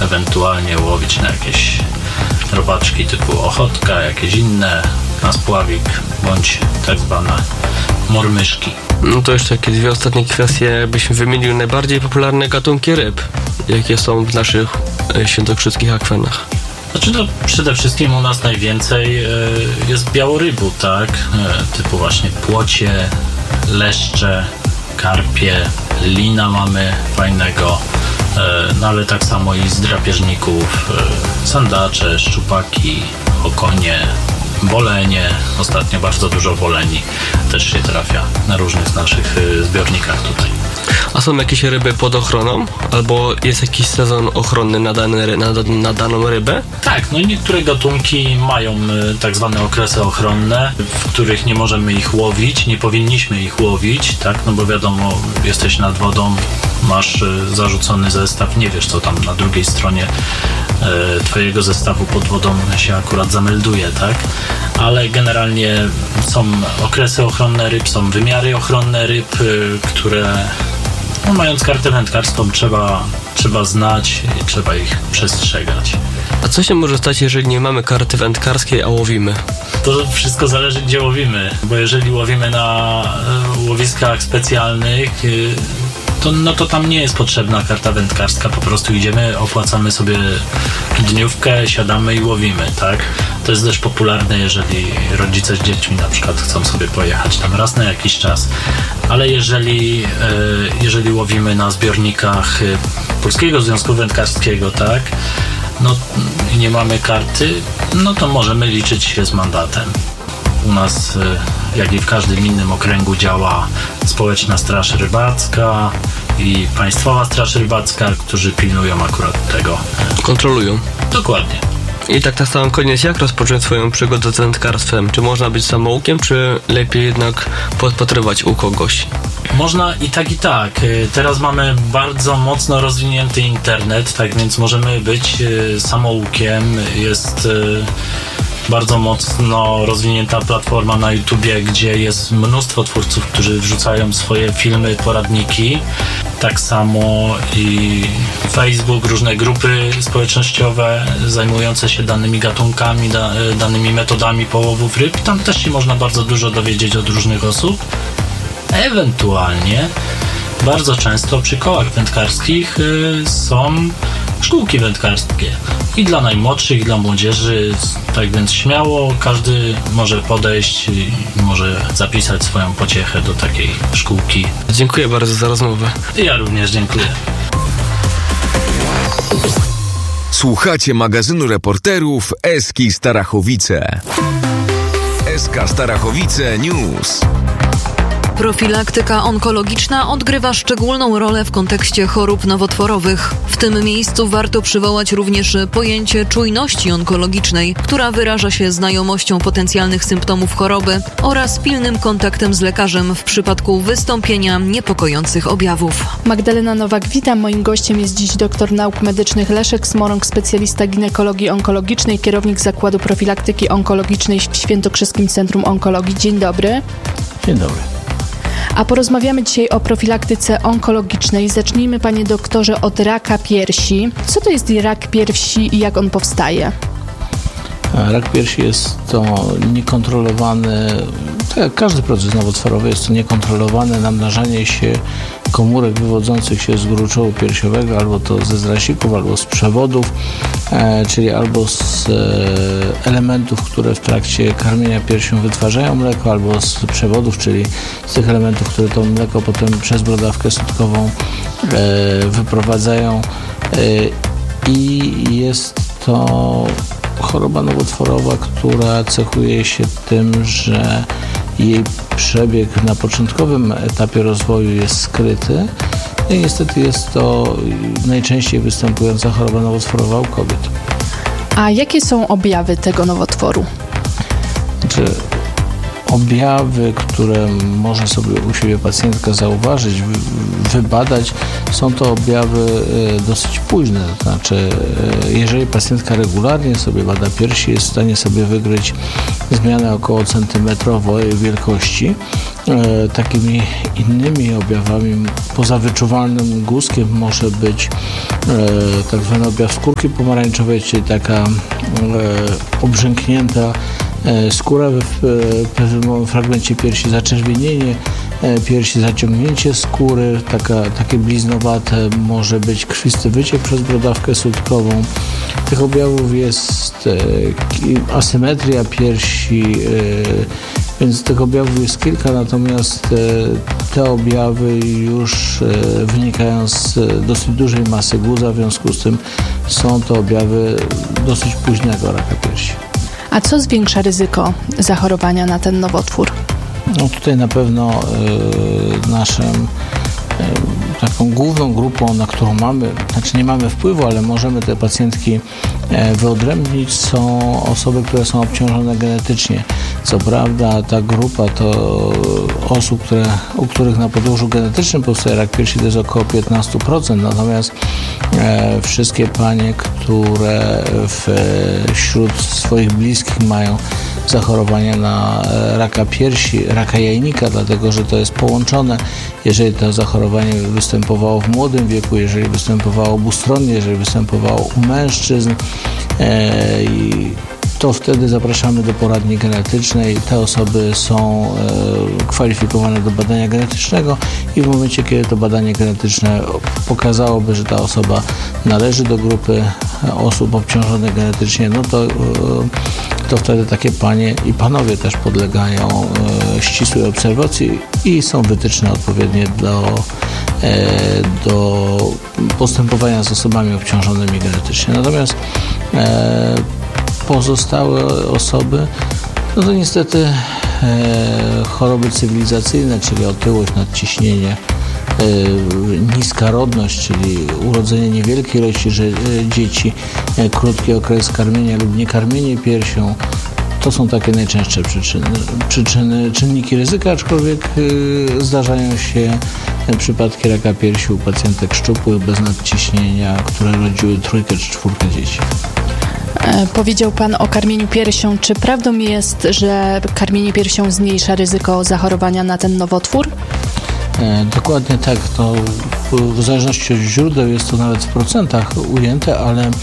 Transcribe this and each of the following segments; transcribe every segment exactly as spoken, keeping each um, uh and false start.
ewentualnie łowić na jakieś robaczki typu ochotka, jakieś inne, na spławik, bądź tak zwane mormyszki. No to jeszcze takie dwie ostatnie kwestie, byśmy wymienił najbardziej popularne gatunki ryb, jakie są w naszych świętokrzyskich akwenach. Znaczy no, przede wszystkim u nas najwięcej y, jest białorybu, tak? Y, typu właśnie płocie, leszcze, karpie, lina mamy fajnego, y, no ale tak samo i z drapieżników, y, sandacze, szczupaki, okonie, wolenie. Ostatnio bardzo dużo woleni też się trafia na różnych naszych y, zbiornikach tutaj. A są jakieś ryby pod ochroną? Albo jest jakiś sezon ochronny na, dane, na, na daną rybę? Tak, no i niektóre gatunki mają y, tak zwane okresy ochronne, w których nie możemy ich łowić, nie powinniśmy ich łowić, tak, no bo wiadomo, jesteś nad wodą, masz y, zarzucony zestaw, nie wiesz co tam na drugiej stronie y, twojego zestawu pod wodą się akurat zamelduje, tak, ale generalnie są okresy ochronne ryb, są wymiary ochronne ryb, y, które no, mając kartę wędkarską trzeba, trzeba znać i trzeba ich przestrzegać. A co się może stać, jeżeli nie mamy karty wędkarskiej, a łowimy? To wszystko zależy, gdzie łowimy, bo jeżeli łowimy na y, łowiskach specjalnych, y, to, no to tam nie jest potrzebna karta wędkarska, po prostu idziemy, opłacamy sobie dniówkę, siadamy i łowimy, tak? To jest też popularne, jeżeli rodzice z dziećmi na przykład chcą sobie pojechać tam raz na jakiś czas, ale jeżeli, y, jeżeli łowimy na zbiornikach y, Polskiego Związku Wędkarskiego, tak? No i nie mamy karty, no to możemy liczyć się z mandatem. U nas, jak i w każdym innym okręgu, działa Społeczna Straż Rybacka i Państwowa Straż Rybacka, którzy pilnują akurat tego. Kontrolują. Dokładnie. I tak na sam koniec, jak rozpocząć swoją przygodę z wędkarstwem? Czy można być samoukiem, czy lepiej jednak podpatrywać u kogoś? Można i tak, i tak. Teraz mamy bardzo mocno rozwinięty internet, tak więc możemy być samoukiem. Jest bardzo mocno rozwinięta platforma na YouTubie, gdzie jest mnóstwo twórców, którzy wrzucają swoje filmy, poradniki. Tak samo i Facebook, różne grupy społecznościowe zajmujące się danymi gatunkami, da, danymi metodami połowów ryb. Tam też się można bardzo dużo dowiedzieć od różnych osób. Ewentualnie bardzo często przy kołach wędkarskich y, są szkółki wędkarskie i dla najmłodszych, i dla młodzieży, tak więc śmiało każdy może podejść i może zapisać swoją pociechę do takiej szkółki. Dziękuję bardzo za rozmowę. Ja również dziękuję. Słuchacie magazynu reporterów Eski Starachowice. Eska Starachowice News. Profilaktyka onkologiczna odgrywa szczególną rolę w kontekście chorób nowotworowych. W tym miejscu warto przywołać również pojęcie czujności onkologicznej, która wyraża się znajomością potencjalnych symptomów choroby oraz pilnym kontaktem z lekarzem w przypadku wystąpienia niepokojących objawów. Magdalena Nowak, witam. Moim gościem jest dziś doktor nauk medycznych Leszek Smorąg, specjalista ginekologii onkologicznej, kierownik Zakładu Profilaktyki Onkologicznej w Świętokrzyskim Centrum Onkologii. Dzień dobry. Dzień dobry. A porozmawiamy dzisiaj o profilaktyce onkologicznej. Zacznijmy, panie doktorze, od raka piersi. Co to jest rak piersi i jak on powstaje? Rak piersi jest to niekontrolowane, tak jak każdy proces nowotworowy, jest to niekontrolowane namnażanie się komórek wywodzących się z gruczołu piersiowego, albo to ze zrasików, albo z przewodów, e, czyli albo z e, elementów, które w trakcie karmienia piersią wytwarzają mleko, albo z przewodów, czyli z tych elementów, które to mleko potem przez brodawkę sutkową e, wyprowadzają e, i jest to choroba nowotworowa, która cechuje się tym, że jej przebieg na początkowym etapie rozwoju jest skryty i niestety jest to najczęściej występująca choroba nowotworowa u kobiet. A jakie są objawy tego nowotworu? Znaczy, objawy, które może sobie u siebie pacjentka zauważyć, wybadać, są to objawy dosyć późne. To znaczy, jeżeli pacjentka regularnie sobie bada piersi, jest w stanie sobie wykryć zmianę około centymetrowej wielkości. Takimi innymi objawami poza wyczuwalnym guzkiem może być tak zwany objaw skórki pomarańczowej, czyli taka obrzęknięta skóra w pewnym fragmencie piersi, zaczerwienienie piersi, zaciągnięcie skóry, taka, takie bliznowate, może być krwisty wyciek przez brodawkę sutkową. Tych objawów jest asymetria piersi, więc tych objawów jest kilka, natomiast te objawy już wynikają z dosyć dużej masy guza, w związku z tym są to objawy dosyć późnego raka piersi. A co zwiększa ryzyko zachorowania na ten nowotwór? No tutaj na pewno y, naszym y, taką główną grupą, na którą mamy, znaczy nie mamy wpływu, ale możemy te pacjentki wyodrębnić, są osoby, które są obciążone genetycznie. Co prawda ta grupa to osób, które, u których na podłożu genetycznym powstaje rak piersi, to jest około piętnaście procent, natomiast e, wszystkie panie, które w, wśród swoich bliskich mają zachorowanie na raka piersi, raka jajnika, dlatego że to jest połączone. Jeżeli to zachorowanie występowało w młodym wieku, jeżeli występowało obustronnie, jeżeli występowało u mężczyzn, e, i to wtedy zapraszamy do poradni genetycznej. Te osoby są e, kwalifikowane do badania genetycznego i w momencie, kiedy to badanie genetyczne pokazałoby, że ta osoba należy do grupy osób obciążonych genetycznie, no to, e, to wtedy takie panie i panowie też podlegają e, ścisłej obserwacji i są wytyczne odpowiednie do, e, do postępowania z osobami obciążonymi genetycznie. Natomiast e, pozostałe osoby, no to niestety e, choroby cywilizacyjne, czyli otyłość, nadciśnienie, e, niska rodność, czyli urodzenie niewielkiej ilości że, e, dzieci, e, krótki okres karmienia lub niekarmienie piersią, to są takie najczęstsze przyczyny, przyczyny czynniki ryzyka, aczkolwiek e, zdarzają się przypadki raka piersi u pacjentek szczupłych, bez nadciśnienia, które rodziły trójkę czy czwórkę dzieci. Powiedział Pan o karmieniu piersią. Czy prawdą jest, że karmienie piersią zmniejsza ryzyko zachorowania na ten nowotwór? E, dokładnie tak. To w, w zależności od źródeł jest to nawet w procentach ujęte, ale e,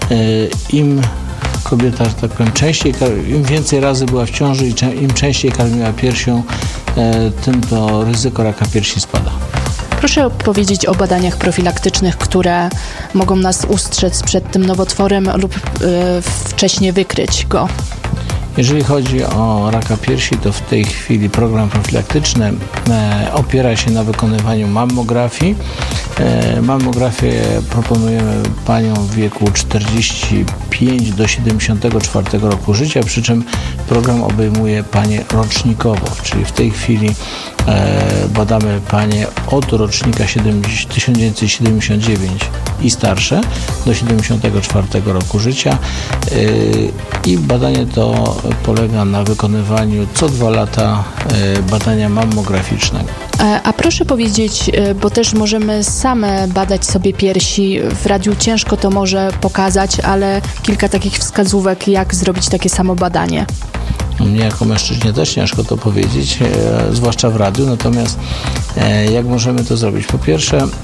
im kobieta, że tak powiem, częściej, im więcej razy była w ciąży i cze, im częściej karmiła piersią, e, tym to ryzyko raka piersi spada. Proszę powiedzieć o badaniach profilaktycznych, które mogą nas ustrzec przed tym nowotworem lub y, wcześniej wykryć go. Jeżeli chodzi o raka piersi, to w tej chwili program profilaktyczny e, opiera się na wykonywaniu mammografii. E, mammografię proponujemy paniom w wieku czterdzieści pięć do siedemdziesiątego czwartego roku życia, przy czym program obejmuje panie rocznikowo, czyli w tej chwili e, badamy panie od rocznika tysiąc dziewięćset siedemdziesiąt dziewięć i starsze do siedemdziesiątego czwartego roku życia e, i badanie to polega na wykonywaniu co dwa lata badania mammograficznego. A proszę powiedzieć, bo też możemy same badać sobie piersi, w radiu ciężko to może pokazać, ale kilka takich wskazówek, jak zrobić takie samo badanie. Mnie jako mężczyźnie też ciężko to powiedzieć, e, zwłaszcza w radiu, natomiast e, jak możemy to zrobić? Po pierwsze, mm,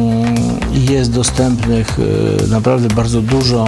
jest dostępnych e, naprawdę bardzo dużo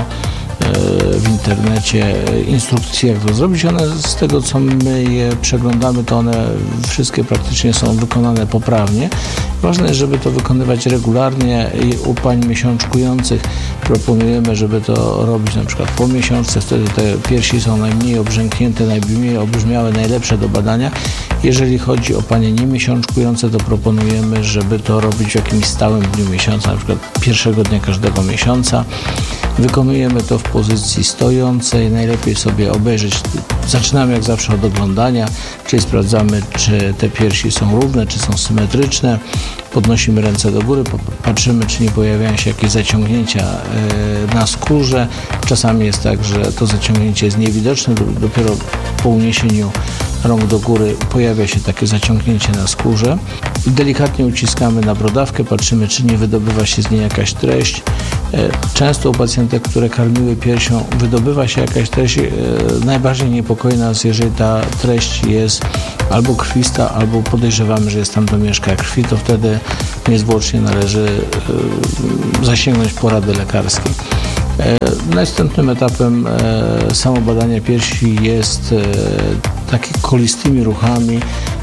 w internecie instrukcji, jak to zrobić. One, z tego co my je przeglądamy, to one wszystkie praktycznie są wykonane poprawnie. Ważne jest, żeby to wykonywać regularnie i u pań miesiączkujących proponujemy, żeby to robić na przykład po miesiączce, wtedy te piersi są najmniej obrzęknięte, najmniej obrzmiałe, najlepsze do badania. Jeżeli chodzi o panie niemiesiączkujące, to proponujemy, żeby to robić w jakimś stałym dniu miesiąca, na przykład pierwszego dnia każdego miesiąca. Wykonujemy to w pozycji stojącej, najlepiej sobie obejrzeć, zaczynamy jak zawsze od oglądania, czyli sprawdzamy, czy te piersi są równe, czy są symetryczne, podnosimy ręce do góry, patrzymy, czy nie pojawiają się jakieś zaciągnięcia na skórze. Czasami jest tak, że to zaciągnięcie jest niewidoczne, dopiero po uniesieniu rąk do góry pojawia się takie zaciągnięcie na skórze. Delikatnie uciskamy na brodawkę, patrzymy, czy nie wydobywa się z niej jakaś treść. Często u pacjentek, które karmiły piersią, wydobywa się jakaś treść. Najbardziej niepokoi nas, jeżeli ta treść jest albo krwista, albo podejrzewamy, że jest tam domieszka krwi, to wtedy niezwłocznie należy zasięgnąć porady lekarskiej. Następnym etapem samo badania piersi jest takie kolistymi ruchami,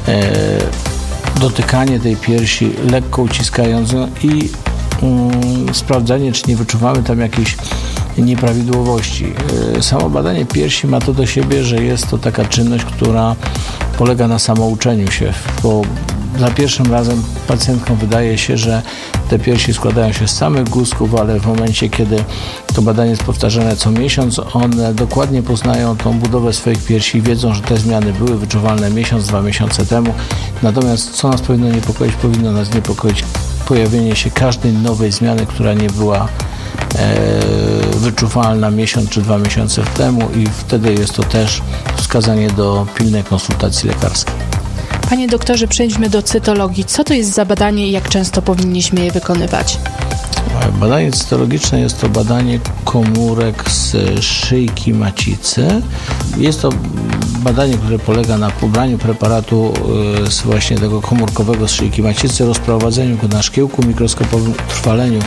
dotykanie tej piersi, lekko uciskając i um, sprawdzanie, czy nie wyczuwamy tam jakichś nieprawidłowości. Samo badanie piersi ma to do siebie, że jest to taka czynność, która polega na samouczeniu się, bo za pierwszym razem pacjentkom wydaje się, że te piersi składają się z samych guzków, ale w momencie, kiedy to badanie jest powtarzane co miesiąc, one dokładnie poznają tą budowę swoich piersi i wiedzą, że te zmiany były wyczuwalne miesiąc, dwa miesiące temu. Natomiast co nas powinno niepokoić? Powinno nas niepokoić pojawienie się każdej nowej zmiany, która nie była e, wyczuwalna miesiąc czy dwa miesiące temu i wtedy jest to też wskazanie do pilnej konsultacji lekarskiej. Panie doktorze, przejdźmy do cytologii. Co to jest za badanie i jak często powinniśmy je wykonywać? Badanie cytologiczne jest to badanie komórek z szyjki macicy. Jest to badanie, które polega na pobraniu preparatu z właśnie tego komórkowego z szyjki macicy, rozprowadzeniu go na szkiełku mikroskopowym, utrwaleniu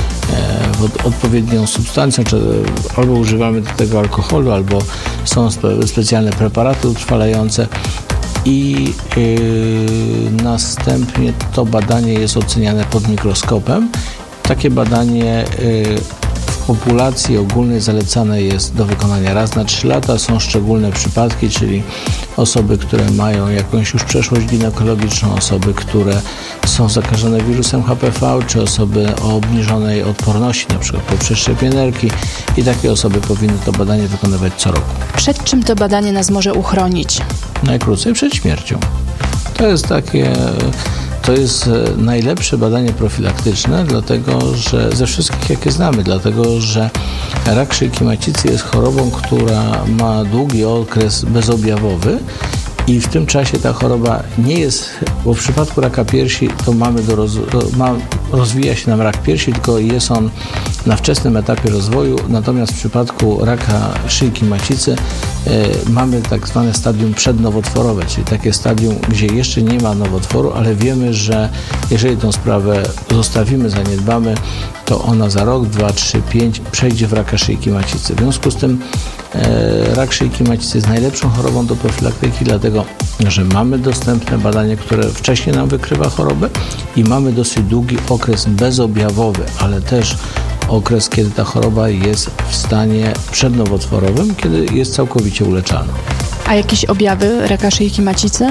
w odpowiednią substancją, czy albo używamy do tego alkoholu, albo są spe- specjalne preparaty utrwalające. I yy, następnie to badanie jest oceniane pod mikroskopem. Takie badanie yy, w populacji ogólnej zalecane jest do wykonania raz na trzy lata. Są szczególne przypadki, czyli osoby, które mają jakąś już przeszłość ginekologiczną, osoby, które są zakażone wirusem H P V, czy osoby o obniżonej odporności, na przykład po przeszczepie nerki, i takie osoby powinny to badanie wykonywać co roku. Przed czym to badanie nas może uchronić? Najkrócej przed śmiercią. To jest takie, to jest najlepsze badanie profilaktyczne, dlatego że ze wszystkich, jakie znamy, dlatego że rak szyjki macicy jest chorobą, która ma długi okres bezobjawowy i w tym czasie ta choroba nie jest, bo w przypadku raka piersi to mamy do roz, ma, rozwija się nam rak piersi, tylko jest on na wczesnym etapie rozwoju, natomiast w przypadku raka szyjki macicy e, mamy tak zwane stadium przednowotworowe, czyli takie stadium, gdzie jeszcze nie ma nowotworu, ale wiemy, że jeżeli tą sprawę zostawimy, zaniedbamy, to ona za rok, dwa, trzy, pięć przejdzie w raka szyjki macicy. W związku z tym e, rak szyjki macicy jest najlepszą chorobą do profilaktyki, dlatego że mamy dostępne badanie, które wcześniej nam wykrywa chorobę i mamy dosyć długi okres bezobjawowy, ale też okres, kiedy ta choroba jest w stanie przednowotworowym, kiedy jest całkowicie uleczalna. A jakieś objawy raka szyjki macicy?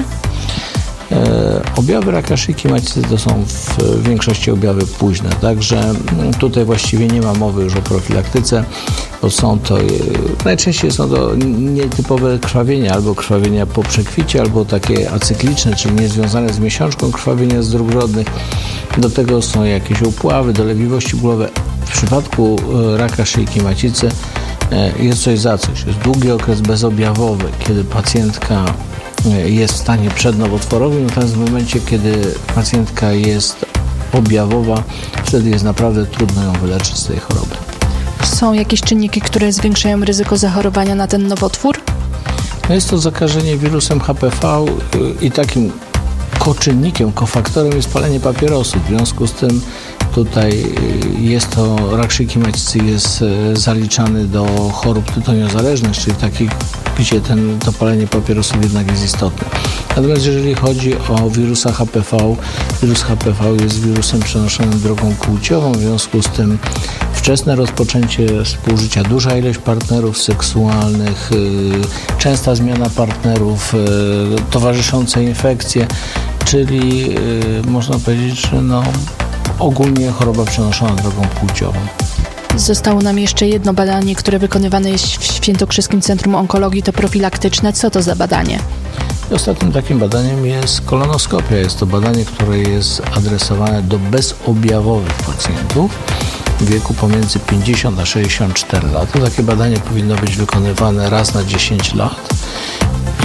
E, objawy raka szyjki macicy to są w większości objawy późne, także tutaj właściwie nie ma mowy już o profilaktyce, bo są to, e, najczęściej są to nietypowe krwawienia, albo krwawienia po przekwicie, albo takie acykliczne, czyli niezwiązane z miesiączką krwawienia z dróg rodnych. Do tego są jakieś upławy, dolegliwości bólowe. W przypadku e, raka szyjki macicy e, jest coś za coś. Jest długi okres bezobjawowy, kiedy pacjentka jest w stanie przednowotworowym, natomiast w momencie, kiedy pacjentka jest objawowa, wtedy jest naprawdę trudno ją wyleczyć z tej choroby. Są jakieś czynniki, które zwiększają ryzyko zachorowania na ten nowotwór? Jest to zakażenie wirusem H P V i takim koczynnikiem, kofaktorem jest palenie papierosów. W związku z tym tutaj jest to, rak szyjki macicy jest zaliczany do chorób tytoniozależnych, czyli takich, gdzie ten, to palenie papierosów jednak jest istotne. Natomiast jeżeli chodzi o wirusa H P V, wirus H P V jest wirusem przenoszonym drogą płciową, w związku z tym wczesne rozpoczęcie współżycia, duża ilość partnerów seksualnych, yy, częsta zmiana partnerów, yy, towarzyszące infekcje, czyli yy, można powiedzieć, że no, ogólnie choroba przenoszona drogą płciową. Zostało nam jeszcze jedno badanie, które wykonywane jest w Świętokrzyskim Centrum Onkologii, to profilaktyczne. Co to za badanie? I ostatnim takim badaniem jest kolonoskopia. Jest to badanie, które jest adresowane do bezobjawowych pacjentów w wieku pomiędzy pięćdziesiąt a sześćdziesiąt cztery lata. Takie badanie powinno być wykonywane raz na dziesięć lat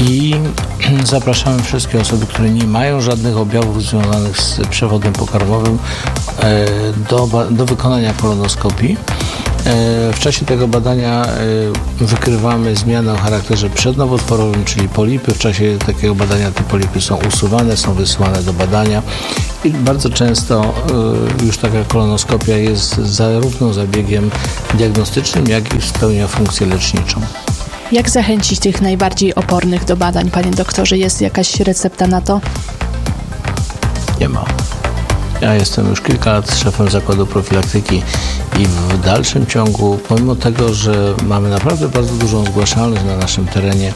i zapraszamy wszystkie osoby, które nie mają żadnych objawów związanych z przewodem pokarmowym do, do wykonania kolonoskopii. W czasie tego badania wykrywamy zmiany o charakterze przednowotworowym, czyli polipy. W czasie takiego badania te polipy są usuwane, są wysyłane do badania i bardzo często już taka kolonoskopia jest zarówno zabiegiem diagnostycznym, jak i spełnia funkcję leczniczą. Jak zachęcić tych najbardziej opornych do badań, panie doktorze? Jest jakaś recepta na to? Nie ma. Ja jestem już kilka lat szefem zakładu profilaktyki i w dalszym ciągu, pomimo tego, że mamy naprawdę bardzo dużą zgłaszalność na naszym terenie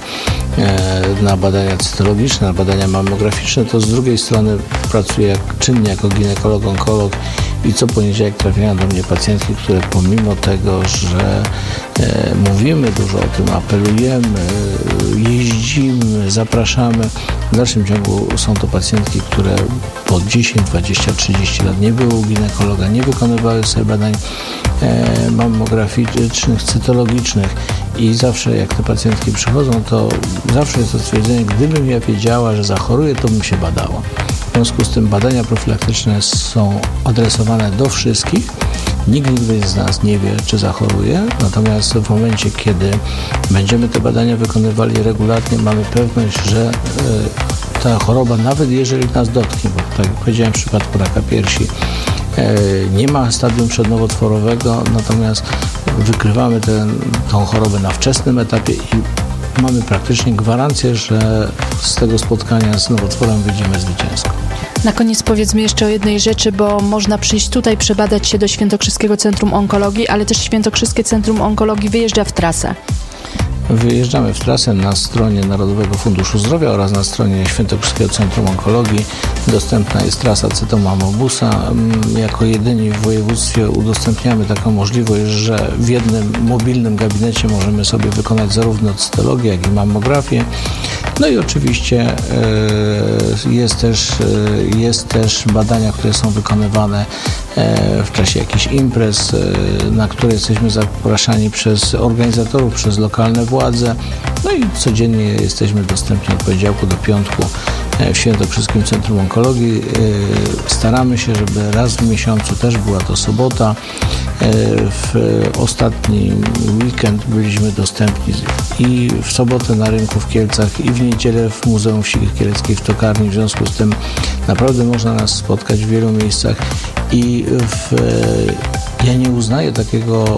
na badania cytologiczne, na badania mammograficzne, to z drugiej strony pracuję jak, czynnie jako ginekolog, onkolog i co poniedziałek trafiają do mnie pacjentki, które pomimo tego, że e, mówimy dużo o tym, apelujemy, jeździmy, zapraszamy, w dalszym ciągu są to pacjentki, które po dziesięć, dwadzieścia, trzydzieści lat nie były u ginekologa, nie wykonywały sobie badań e, mammograficznych, cytologicznych i zawsze jak te pacjentki przychodzą, to zawsze jest to stwierdzenie, gdybym ja wiedziała, że zachoruję, to bym się badała. W związku z tym badania profilaktyczne są adresowane do wszystkich. Nikt nigdy z nas nie wie, czy zachoruje, natomiast w momencie, kiedy będziemy te badania wykonywali regularnie, mamy pewność, że y, ta choroba, nawet jeżeli nas dotknie, bo tak jak powiedziałem w przypadku raka piersi, y, nie ma stadium przednowotworowego, natomiast wykrywamy ten, tą chorobę na wczesnym etapie i mamy praktycznie gwarancję, że z tego spotkania z nowotworem wyjdziemy zwycięsko. Na koniec powiedzmy jeszcze o jednej rzeczy, bo można przyjść tutaj, przebadać się do Świętokrzyskiego Centrum Onkologii, ale też Świętokrzyskie Centrum Onkologii wyjeżdża w trasę. Wyjeżdżamy w trasę na stronie Narodowego Funduszu Zdrowia oraz na stronie Świętokrzyskiego Centrum Onkologii. Dostępna jest trasa cytomamobusa. Jako jedyni w województwie udostępniamy taką możliwość, że w jednym mobilnym gabinecie możemy sobie wykonać zarówno cytologię, jak i mammografię. No i oczywiście jest też, jest też badania, które są wykonywane w czasie jakichś imprez, na które jesteśmy zapraszani przez organizatorów, przez lokalne władze. No i codziennie jesteśmy dostępni od poniedziałku do piątku w Świętokrzyskim Centrum Onkologii. Staramy się, żeby raz w miesiącu też była to sobota. W ostatni weekend byliśmy dostępni i w sobotę na rynku w Kielcach, i w niedzielę w Muzeum Wsi Kieleckiej w Tokarni. W związku z tym naprawdę można nas spotkać w wielu miejscach i w, ja nie uznaję takiego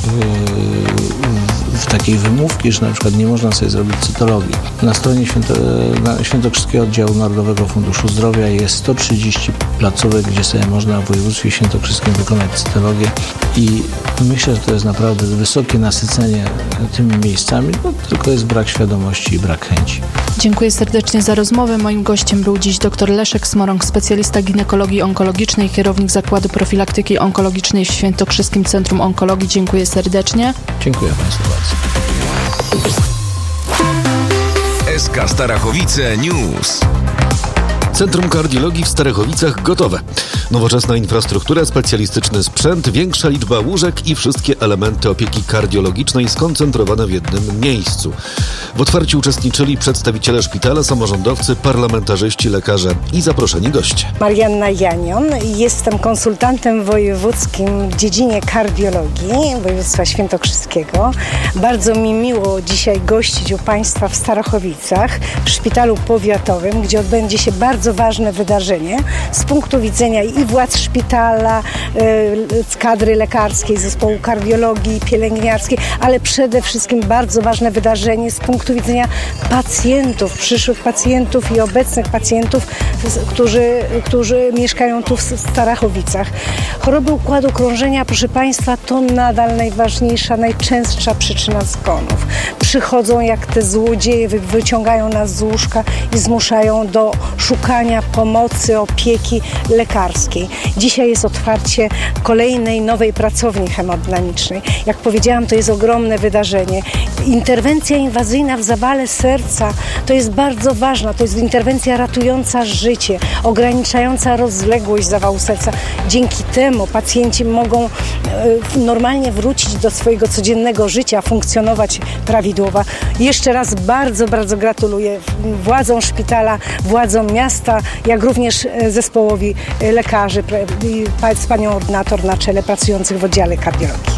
w takiej wymówki, że na przykład nie można sobie zrobić cytologii. Na stronie Święto, na Świętokrzyskiego Oddziału Narodowego Funduszu Zdrowia jest sto trzydzieści placówek, gdzie sobie można w województwie świętokrzyskim wykonać cytologię i myślę, że to jest naprawdę wysokie nasycenie tymi miejscami, no, tylko jest brak świadomości i brak chęci. Dziękuję serdecznie za rozmowę. Moim gościem był dziś dr Leszek Smorąg, specjalista ginekologii onkologicznej, kierownik Zakładu Profilaktyki Onkologicznej w Świętokrzyskim Centrum Onkologii. Dziękuję serdecznie. Dziękuję Państwu bardzo. S K Starachowice News. Centrum Kardiologii w Starachowicach gotowe. Nowoczesna infrastruktura, specjalistyczny sprzęt, większa liczba łóżek i wszystkie elementy opieki kardiologicznej skoncentrowane w jednym miejscu. W otwarciu uczestniczyli przedstawiciele szpitala, samorządowcy, parlamentarzyści, lekarze i zaproszeni goście. Marianna Janion, jestem konsultantem wojewódzkim w dziedzinie kardiologii województwa świętokrzyskiego. Bardzo mi miło dzisiaj gościć u Państwa w Starachowicach, w szpitalu powiatowym, gdzie odbędzie się bardzo ważne wydarzenie z punktu widzenia i władz szpitala, z kadry lekarskiej, zespołu kardiologii, pielęgniarskiej, ale przede wszystkim bardzo ważne wydarzenie z punktu widzenia pacjentów, przyszłych pacjentów i obecnych pacjentów, którzy, którzy mieszkają tu w Starachowicach. Choroby układu krążenia, proszę Państwa, to nadal najważniejsza, najczęstsza przyczyna zgonów. Przychodzą jak te złodzieje, wyciągają nas z łóżka i zmuszają do szukania pomocy, opieki lekarskiej. świętokrzyskiej. Dzisiaj jest otwarcie kolejnej nowej pracowni hemodynamicznej. Jak powiedziałam, to jest ogromne wydarzenie. Interwencja inwazyjna w zawale serca to jest bardzo ważna. To jest interwencja ratująca życie, ograniczająca rozległość zawału serca. Dzięki temu pacjenci mogą e, normalnie wrócić do swojego codziennego życia, funkcjonować prawidłowo. Jeszcze raz bardzo, bardzo gratuluję władzom szpitala, władzom miasta, jak również zespołowi lekarzy i z panią ordynator na czele pracujących w oddziale kardiologii.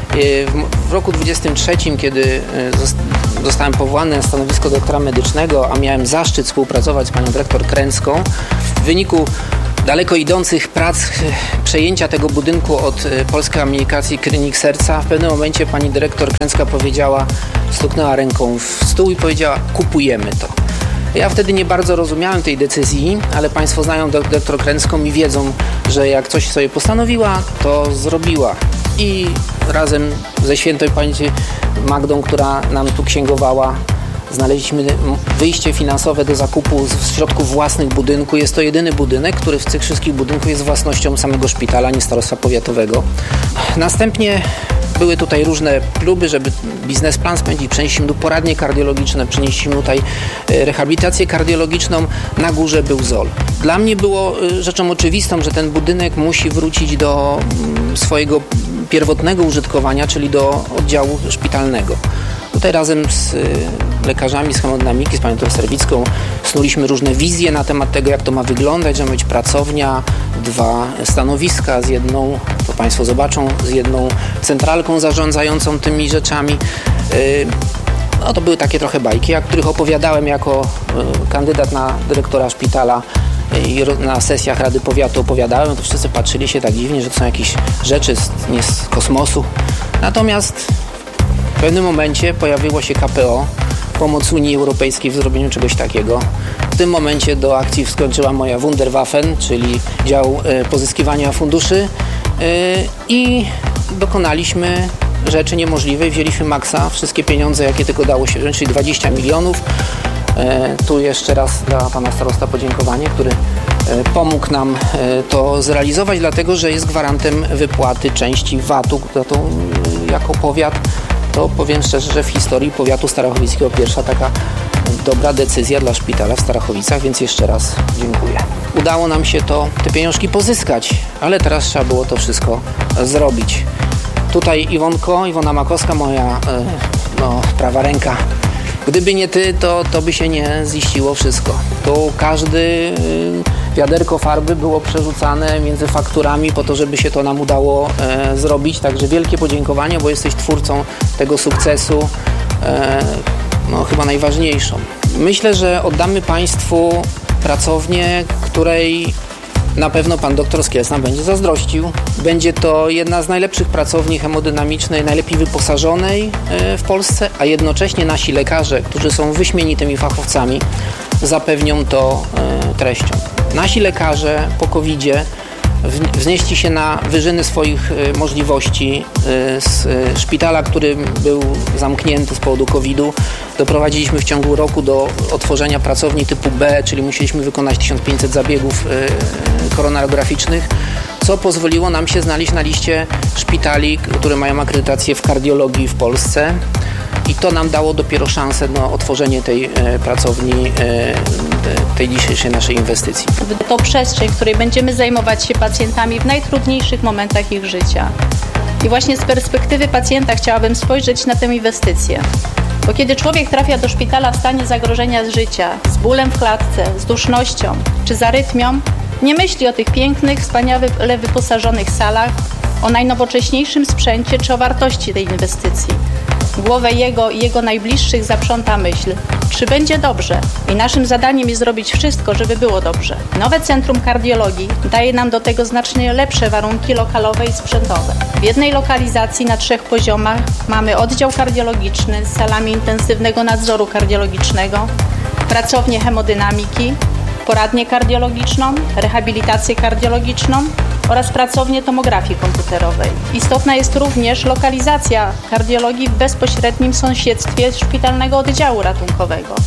W roku dwudziestym trzecim, kiedy zostałem powołany na stanowisko doktora medycznego, a miałem zaszczyt współpracować z panią dyrektor Kręcką, w wyniku daleko idących prac przejęcia tego budynku od Polskiej Amerykacji Klinik Serca, w pewnym momencie pani dyrektor Kręcka powiedziała, stuknęła ręką w stół i powiedziała: kupujemy to. Ja wtedy nie bardzo rozumiałem tej decyzji, ale państwo znają dyrektor Kręcką i wiedzą, że jak coś sobie postanowiła, to zrobiła. I razem ze świętej pamięci Magdą, która nam tu księgowała, znaleźliśmy wyjście finansowe do zakupu z środków własnych budynku. Jest to jedyny budynek, który z tych wszystkich budynków jest własnością samego szpitala, nie starostwa powiatowego. Następnie były tutaj różne kluby, żeby biznesplan spędzić. Przenieśliśmy tu poradnie kardiologiczne, przenieśliśmy tutaj rehabilitację kardiologiczną. Na górze był Z O L. Dla mnie było rzeczą oczywistą, że ten budynek musi wrócić do swojego pierwotnego użytkowania, czyli do oddziału szpitalnego. Tutaj razem z lekarzami z hemodynamiki, z panią doktor Serwicką snuliśmy różne wizje na temat tego, jak to ma wyglądać, że ma być pracownia, dwa stanowiska z jedną, to państwo zobaczą, z jedną centralką zarządzającą tymi rzeczami. No to były takie trochę bajki, o których opowiadałem jako kandydat na dyrektora szpitala i na sesjach Rady Powiatu opowiadałem, to wszyscy patrzyli się tak dziwnie, że to są jakieś rzeczy z, nie z kosmosu. Natomiast w pewnym momencie pojawiło się K P O, pomoc Unii Europejskiej w zrobieniu czegoś takiego. W tym momencie do akcji wskoczyła moja Wunderwaffen, czyli dział y, pozyskiwania funduszy y, i dokonaliśmy rzeczy niemożliwej. Wzięliśmy maksa, wszystkie pieniądze, jakie tylko dało się wziąć, czyli dwadzieścia milionów. Y, tu jeszcze raz dla pana starosta podziękowanie, który y, pomógł nam y, to zrealizować, dlatego że jest gwarantem wypłaty części V A T-u, to, to y, jako powiat. To powiem szczerze, że w historii powiatu starachowickiego pierwsza taka dobra decyzja dla szpitala w Starachowicach, więc jeszcze raz dziękuję. Udało nam się to, te pieniążki pozyskać, ale teraz trzeba było to wszystko zrobić. Tutaj Iwonko, Iwona Makowska, moja no, prawa ręka. Gdyby nie ty, to, to by się nie ziściło wszystko. Tu każdy wiaderko farby było przerzucane między fakturami po to, żeby się to nam udało e, zrobić. Także wielkie podziękowanie, bo jesteś twórcą tego sukcesu, e, no chyba najważniejszą. Myślę, że oddamy państwu pracownię, której na pewno pan doktor Skielsna będzie zazdrościł. Będzie to jedna z najlepszych pracowni hemodynamicznej, najlepiej wyposażonej w Polsce, a jednocześnie nasi lekarze, którzy są wyśmienitymi fachowcami, zapewnią to treścią. Nasi lekarze po kowidzie wznieśli się na wyżyny swoich możliwości. Z szpitala, który był zamknięty z powodu kowidu, doprowadziliśmy w ciągu roku do otworzenia pracowni typu B, czyli musieliśmy wykonać tysiąc pięćset zabiegów koronarograficznych, co pozwoliło nam się znaleźć na liście szpitali, które mają akredytację w kardiologii w Polsce. I to nam dało dopiero szansę na otworzenie tej e, pracowni, e, tej dzisiejszej naszej inwestycji. To przestrzeń, w której będziemy zajmować się pacjentami w najtrudniejszych momentach ich życia. I właśnie z perspektywy pacjenta chciałabym spojrzeć na tę inwestycję. Bo kiedy człowiek trafia do szpitala w stanie zagrożenia z życia, z bólem w klatce, z dusznością czy z arytmią, nie myśli o tych pięknych, wspaniale wyposażonych salach, o najnowocześniejszym sprzęcie czy o wartości tej inwestycji. Głowę jego i jego najbliższych zaprząta myśl, czy będzie dobrze. I naszym zadaniem jest zrobić wszystko, żeby było dobrze. Nowe Centrum Kardiologii daje nam do tego znacznie lepsze warunki lokalowe i sprzętowe. W jednej lokalizacji na trzech poziomach mamy oddział kardiologiczny z salami intensywnego nadzoru kardiologicznego, pracownię hemodynamiki, poradnię kardiologiczną, rehabilitację kardiologiczną oraz pracownię tomografii komputerowej. Istotna jest również lokalizacja kardiologii w bezpośrednim sąsiedztwie szpitalnego oddziału ratunkowego.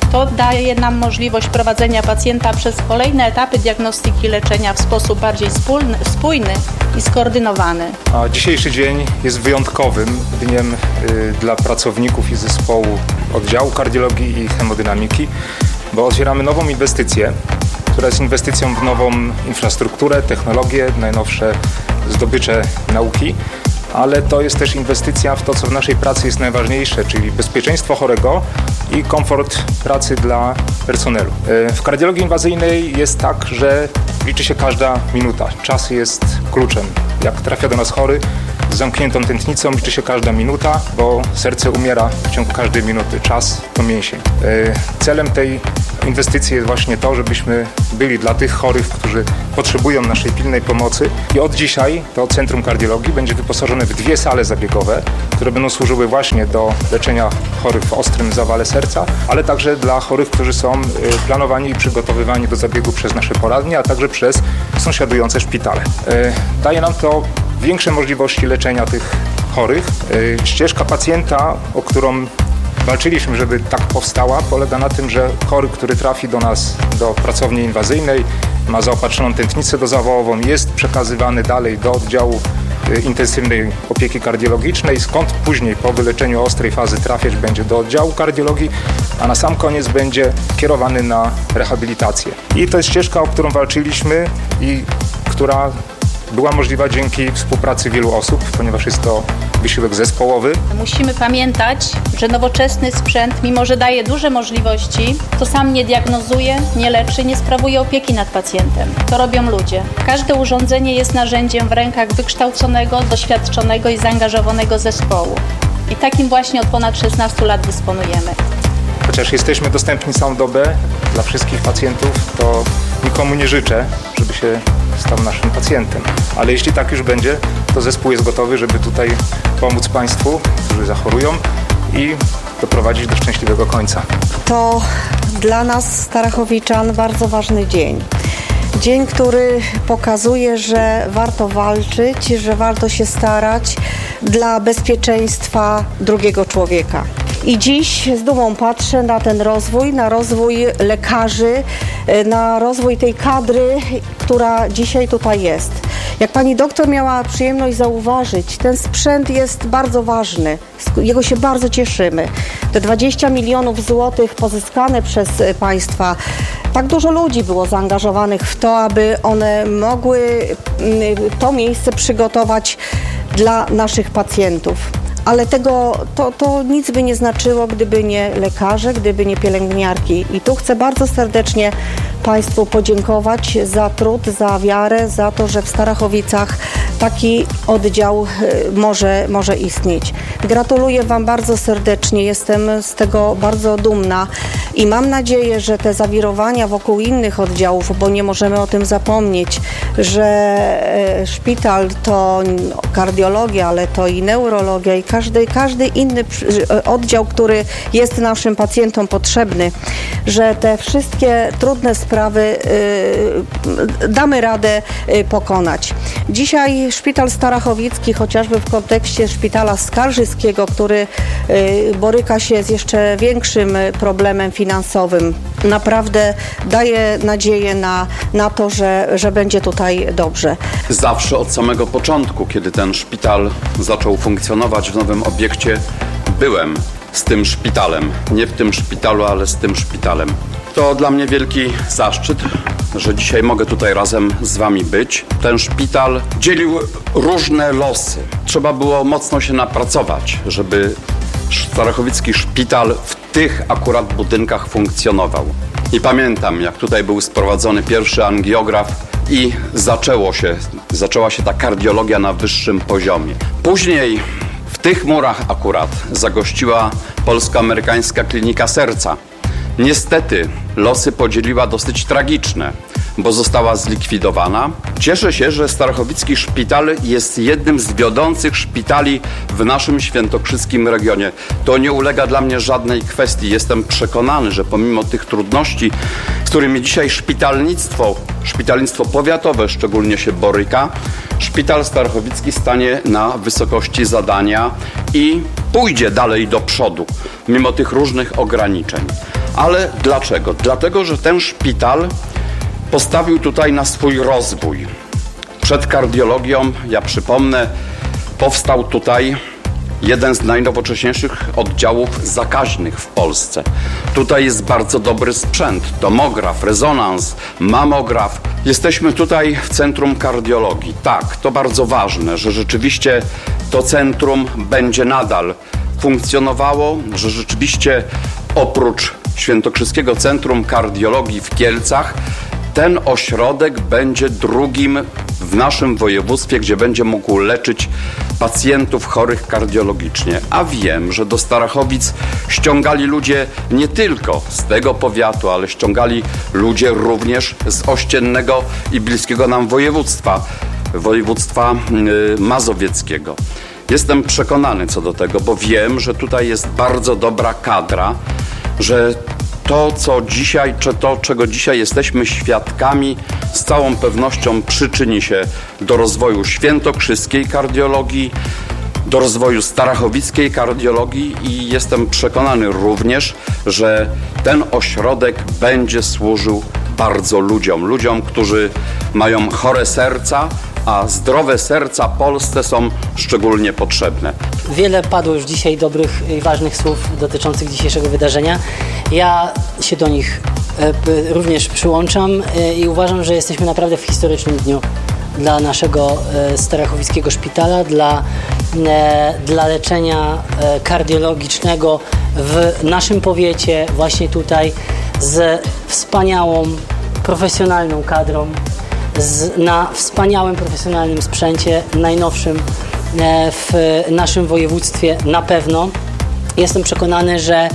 To daje nam możliwość prowadzenia pacjenta przez kolejne etapy diagnostyki i leczenia w sposób bardziej spójny, spójny i skoordynowany. A dzisiejszy dzień jest wyjątkowym dniem y, dla pracowników i zespołu oddziału kardiologii i hemodynamiki, bo otwieramy nową inwestycję, która jest inwestycją w nową infrastrukturę, technologię, najnowsze zdobycze nauki, ale to jest też inwestycja w to, co w naszej pracy jest najważniejsze, czyli bezpieczeństwo chorego i komfort pracy dla personelu. W kardiologii inwazyjnej jest tak, że liczy się każda minuta. Czas jest kluczem. Jak trafia do nas chory z zamkniętą tętnicą, liczy się każda minuta, bo serce umiera w ciągu każdej minuty. Czas to mięsień. Celem tej inwestycji jest właśnie to, żebyśmy byli dla tych chorych, którzy potrzebują naszej pilnej pomocy. I od dzisiaj to Centrum Kardiologii będzie wyposażone w dwie sale zabiegowe, które będą służyły właśnie do leczenia chorych w ostrym zawale serca, ale także dla chorych, którzy są planowani i przygotowywani do zabiegu przez nasze poradnie, a także przez sąsiadujące szpitale. Daje nam to większe możliwości leczenia tych chorych. Ścieżka pacjenta, o którą walczyliśmy, żeby tak powstała, polega na tym, że chory, który trafi do nas, do pracowni inwazyjnej, ma zaopatrzoną tętnicę dozawałową, jest przekazywany dalej do oddziału intensywnej opieki kardiologicznej, skąd później po wyleczeniu ostrej fazy trafiać będzie do oddziału kardiologii, a na sam koniec będzie kierowany na rehabilitację. I to jest ścieżka, o którą walczyliśmy i która była możliwa dzięki współpracy wielu osób, ponieważ jest to wysiłek zespołowy. Musimy pamiętać, że nowoczesny sprzęt, mimo że daje duże możliwości, to sam nie diagnozuje, nie leczy, nie sprawuje opieki nad pacjentem. To robią ludzie. Każde urządzenie jest narzędziem w rękach wykształconego, doświadczonego i zaangażowanego zespołu. I takim właśnie od ponad szesnastu lat dysponujemy. Chociaż jesteśmy dostępni całą dobę dla wszystkich pacjentów, to nikomu nie życzę, żeby się stał naszym pacjentem. Ale jeśli tak już będzie, to zespół jest gotowy, żeby tutaj pomóc Państwu, którzy zachorują i doprowadzić do szczęśliwego końca. To dla nas, Starachowiczan, bardzo ważny dzień. Dzień, który pokazuje, że warto walczyć, że warto się starać dla bezpieczeństwa drugiego człowieka. I dziś z dumą patrzę na ten rozwój, na rozwój lekarzy, na rozwój tej kadry, która dzisiaj tutaj jest. Jak pani doktor miała przyjemność zauważyć, ten sprzęt jest bardzo ważny, jego się bardzo cieszymy. Te dwadzieścia milionów złotych pozyskane przez państwa, tak dużo ludzi było zaangażowanych w to, aby one mogły to miejsce przygotować dla naszych pacjentów. Ale tego, to, to nic by nie znaczyło, gdyby nie lekarze, gdyby nie pielęgniarki. I tu chcę bardzo serdecznie Państwu podziękować za trud, za wiarę, za to, że w Starachowicach taki oddział może, może istnieć. Gratuluję Wam bardzo serdecznie, jestem z tego bardzo dumna i mam nadzieję, że te zawirowania wokół innych oddziałów, bo nie możemy o tym zapomnieć, że szpital to kardiologia, ale to i neurologia i każdy, każdy inny oddział, który jest naszym pacjentom potrzebny, że te wszystkie trudne sprawy y, damy radę y, pokonać. Dzisiaj szpital starachowicki, chociażby w kontekście szpitala skarżyskiego, który y, boryka się z jeszcze większym problemem finansowym, naprawdę daje nadzieję na, na to, że, że będzie tutaj dobrze. Zawsze od samego początku, kiedy ten szpital zaczął funkcjonować w nowym obiekcie, byłem z tym szpitalem. Nie w tym szpitalu, ale z tym szpitalem. To dla mnie wielki zaszczyt, że dzisiaj mogę tutaj razem z Wami być. Ten szpital dzielił różne losy. Trzeba było mocno się napracować, żeby starachowicki szpital w tych akurat budynkach funkcjonował. I pamiętam, jak tutaj był sprowadzony pierwszy angiograf i zaczęło się, zaczęła się ta kardiologia na wyższym poziomie. Później w tych murach akurat zagościła Polsko-Amerykańska Klinika Serca. Niestety losy podzieliła dosyć tragiczne, bo została zlikwidowana. Cieszę się, że Starachowicki Szpital jest jednym z wiodących szpitali w naszym świętokrzyskim regionie. To nie ulega dla mnie żadnej kwestii. Jestem przekonany, że pomimo tych trudności, z którymi dzisiaj szpitalnictwo, szpitalnictwo powiatowe szczególnie się boryka, Szpital Starachowicki stanie na wysokości zadania i pójdzie dalej do przodu, mimo tych różnych ograniczeń. Ale dlaczego? Dlatego, że ten szpital postawił tutaj na swój rozwój. Przed kardiologią, ja przypomnę, powstał tutaj jeden z najnowocześniejszych oddziałów zakaźnych w Polsce. Tutaj jest bardzo dobry sprzęt, tomograf, rezonans, mamograf. Jesteśmy tutaj w Centrum Kardiologii. Tak, to bardzo ważne, że rzeczywiście to centrum będzie nadal funkcjonowało, że rzeczywiście oprócz Świętokrzyskiego Centrum Kardiologii w Kielcach ten ośrodek będzie drugim w naszym województwie, gdzie będzie mógł leczyć pacjentów chorych kardiologicznie. A wiem, że do Starachowic ściągali ludzie nie tylko z tego powiatu, ale ściągali ludzie również z ościennego i bliskiego nam województwa, województwa mazowieckiego. Jestem przekonany co do tego, bo wiem, że tutaj jest bardzo dobra kadra, że to, co dzisiaj, czy to, czego dzisiaj jesteśmy świadkami, z całą pewnością przyczyni się do rozwoju świętokrzyskiej kardiologii, do rozwoju starachowickiej kardiologii i jestem przekonany również, że ten ośrodek będzie służył bardzo ludziom, ludziom, którzy mają chore serca, a zdrowe serca Polsce są szczególnie potrzebne. Wiele padło już dzisiaj dobrych i ważnych słów dotyczących dzisiejszego wydarzenia. Ja się do nich również przyłączam i uważam, że jesteśmy naprawdę w historycznym dniu dla naszego starachowickiego szpitala, dla, dla leczenia kardiologicznego w naszym powiecie, właśnie tutaj z wspaniałą, profesjonalną kadrą, z, na wspaniałym, profesjonalnym sprzęcie, najnowszym w naszym województwie na pewno. Jestem przekonany, że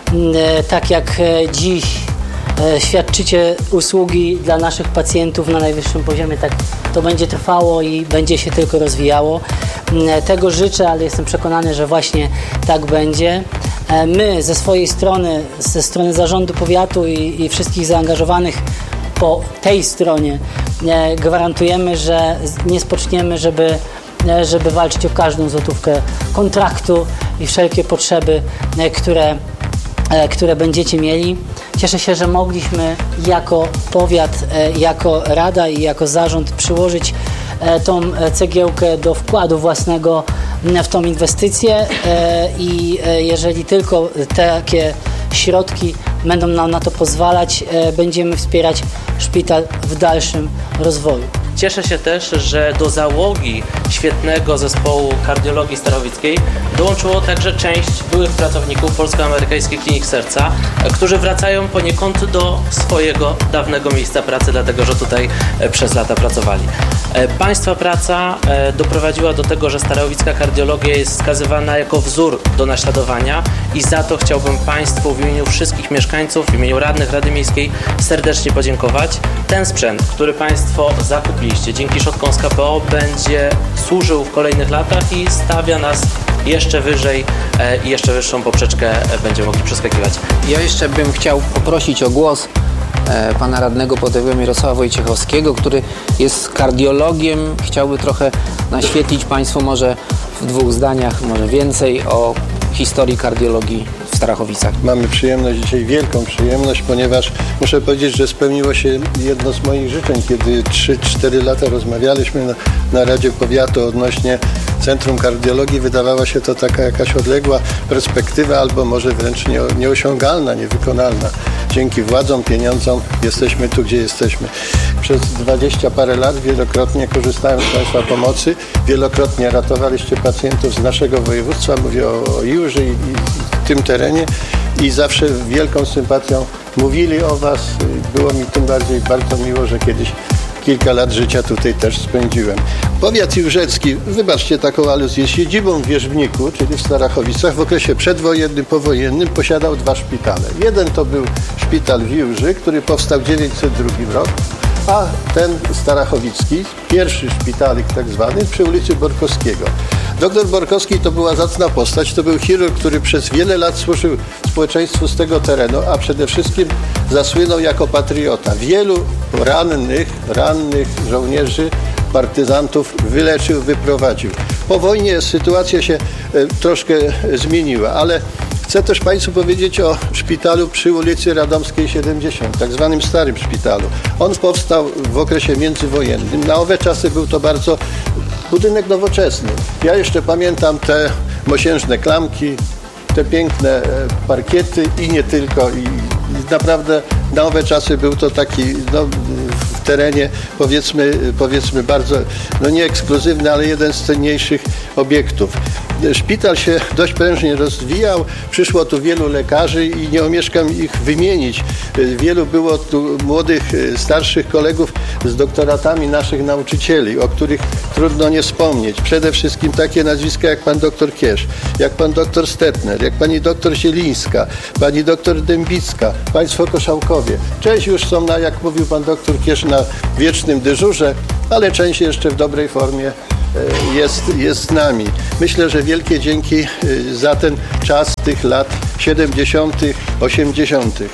tak jak dziś świadczycie usługi dla naszych pacjentów na najwyższym poziomie, tak to będzie trwało i będzie się tylko rozwijało. Tego życzę, ale jestem przekonany, że właśnie tak będzie. My ze swojej strony, ze strony zarządu powiatu i, i wszystkich zaangażowanych po tej stronie gwarantujemy, że nie spoczniemy, żeby, żeby walczyć o każdą złotówkę kontraktu i wszelkie potrzeby, które, które będziecie mieli. Cieszę się, że mogliśmy jako powiat, jako rada i jako zarząd przyłożyć tą cegiełkę do wkładu własnego w tą inwestycję i jeżeli tylko takie środki będą nam na to pozwalać, będziemy wspierać szpital w dalszym rozwoju. Cieszę się też, że do załogi świetnego zespołu kardiologii starachowickiej dołączyło także część byłych pracowników Polsko-Amerykańskiej Kliniki Serca, którzy wracają poniekąd do swojego dawnego miejsca pracy, dlatego że tutaj przez lata pracowali. Państwa praca doprowadziła do tego, że starachowicka kardiologia jest wskazywana jako wzór do naśladowania i za to chciałbym Państwu w imieniu wszystkich mieszkańców, w imieniu radnych Rady Miejskiej serdecznie podziękować. Ten sprzęt, który Państwo zakupiliście dzięki środkom z K P O, będzie służył w kolejnych latach i stawia nas jeszcze wyżej i jeszcze wyższą poprzeczkę będziemy mogli przeskakiwać. Ja jeszcze bym chciał poprosić o głos e, pana radnego powiatowego Mirosława Wojciechowskiego, który jest kardiologiem. Chciałby trochę naświetlić Państwu może w dwóch zdaniach, może więcej o historii kardiologii w Starachowicach. Mamy przyjemność dzisiaj, wielką przyjemność, ponieważ muszę powiedzieć, że spełniło się jedno z moich życzeń, kiedy trzy cztery lata rozmawialiśmy na, na Radzie Powiatu odnośnie Centrum Kardiologii. Wydawała się to taka jakaś odległa perspektywa, albo może wręcz nie, nieosiągalna, niewykonalna. Dzięki władzom, pieniądzom jesteśmy tu, gdzie jesteśmy. Przez dwadzieścia parę lat wielokrotnie korzystałem z Państwa pomocy, wielokrotnie ratowaliście pacjentów z naszego województwa, mówię o, o Jurzy i, i tym terenie i zawsze wielką sympatią mówili o Was. Było mi tym bardziej bardzo miło, że kiedyś kilka lat życia tutaj też spędziłem. Powiat jurzecki, wybaczcie taką aluzję, siedzibą w Wierzbniku, czyli w Starachowicach, w okresie przedwojennym, powojennym posiadał dwa szpitale. Jeden to był szpital w Jurzy, który powstał w dziewięćset drugim roku, a ten starachowicki, pierwszy szpitalik tak zwany, przy ulicy Borkowskiego. Doktor Borkowski to była zacna postać, to był chirurg, który przez wiele lat służył społeczeństwu z tego terenu, a przede wszystkim zasłynął jako patriota. Wielu rannych, rannych żołnierzy, partyzantów wyleczył, wyprowadził. Po wojnie sytuacja się e, troszkę zmieniła, ale Chcę też Państwu powiedzieć o szpitalu przy ulicy Radomskiej siedemdziesiąt, tak zwanym starym szpitalu. On powstał w okresie międzywojennym. Na owe czasy był to bardzo budynek nowoczesny. Ja jeszcze pamiętam te mosiężne klamki, te piękne parkiety i nie tylko. I naprawdę na owe czasy był to taki no, w terenie powiedzmy, powiedzmy bardzo, no nie ekskluzywny, ale jeden z cenniejszych obiektów. Szpital się dość prężnie rozwijał, przyszło tu wielu lekarzy i nie omieszkam ich wymienić. Wielu było tu młodych, starszych kolegów z doktoratami naszych nauczycieli, o których trudno nie wspomnieć. Przede wszystkim takie nazwiska jak pan doktor Kiesz, jak pan doktor Stetner, jak pani doktor Zielińska, pani doktor Dębicka, państwo Koszałkowie. Część już są, na, jak mówił pan doktor Kiesz, na wiecznym dyżurze, ale część jeszcze w dobrej formie jest, jest z nami. Myślę, że wielkie dzięki za ten czas tych lat siedemdziesiątych, osiemdziesiątych.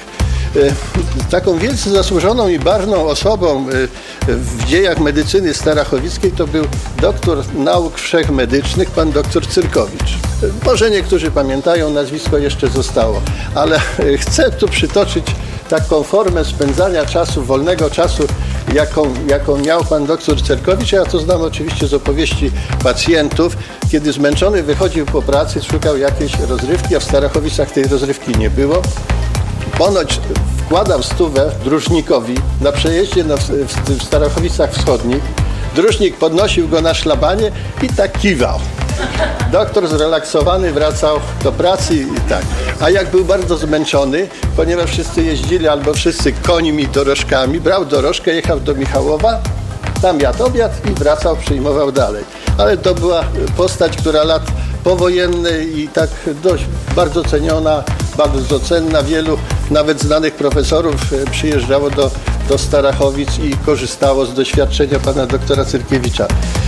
Taką wielce zasłużoną i barwną osobą w dziejach medycyny starachowickiej to był doktor nauk wszechmedycznych, pan doktor Cyrkowicz. Może niektórzy pamiętają, nazwisko jeszcze zostało, ale chcę tu przytoczyć taką formę spędzania czasu, wolnego czasu, jaką, jaką miał pan doktor Cyrkowicz. Ja to znam oczywiście z opowieści pacjentów. Kiedy zmęczony wychodził po pracy, szukał jakiejś rozrywki, a w Starachowicach tej rozrywki nie było. Ponoć wkładał stówę dróżnikowi na przejeździe na, w, w Starachowicach Wschodnich. Dróżnik podnosił go na szlabanie i tak kiwał. Doktor zrelaksowany wracał do pracy i tak. A jak był bardzo zmęczony, ponieważ wszyscy jeździli albo wszyscy końmi, dorożkami, brał dorożkę, jechał do Michałowa, tam jadł obiad i wracał, przyjmował dalej. Ale to była postać, która lat powojennych i tak dość bardzo ceniona, bardzo cenna. Wielu nawet znanych profesorów przyjeżdżało do, do Starachowic i korzystało z doświadczenia pana doktora Cyrkiewicza.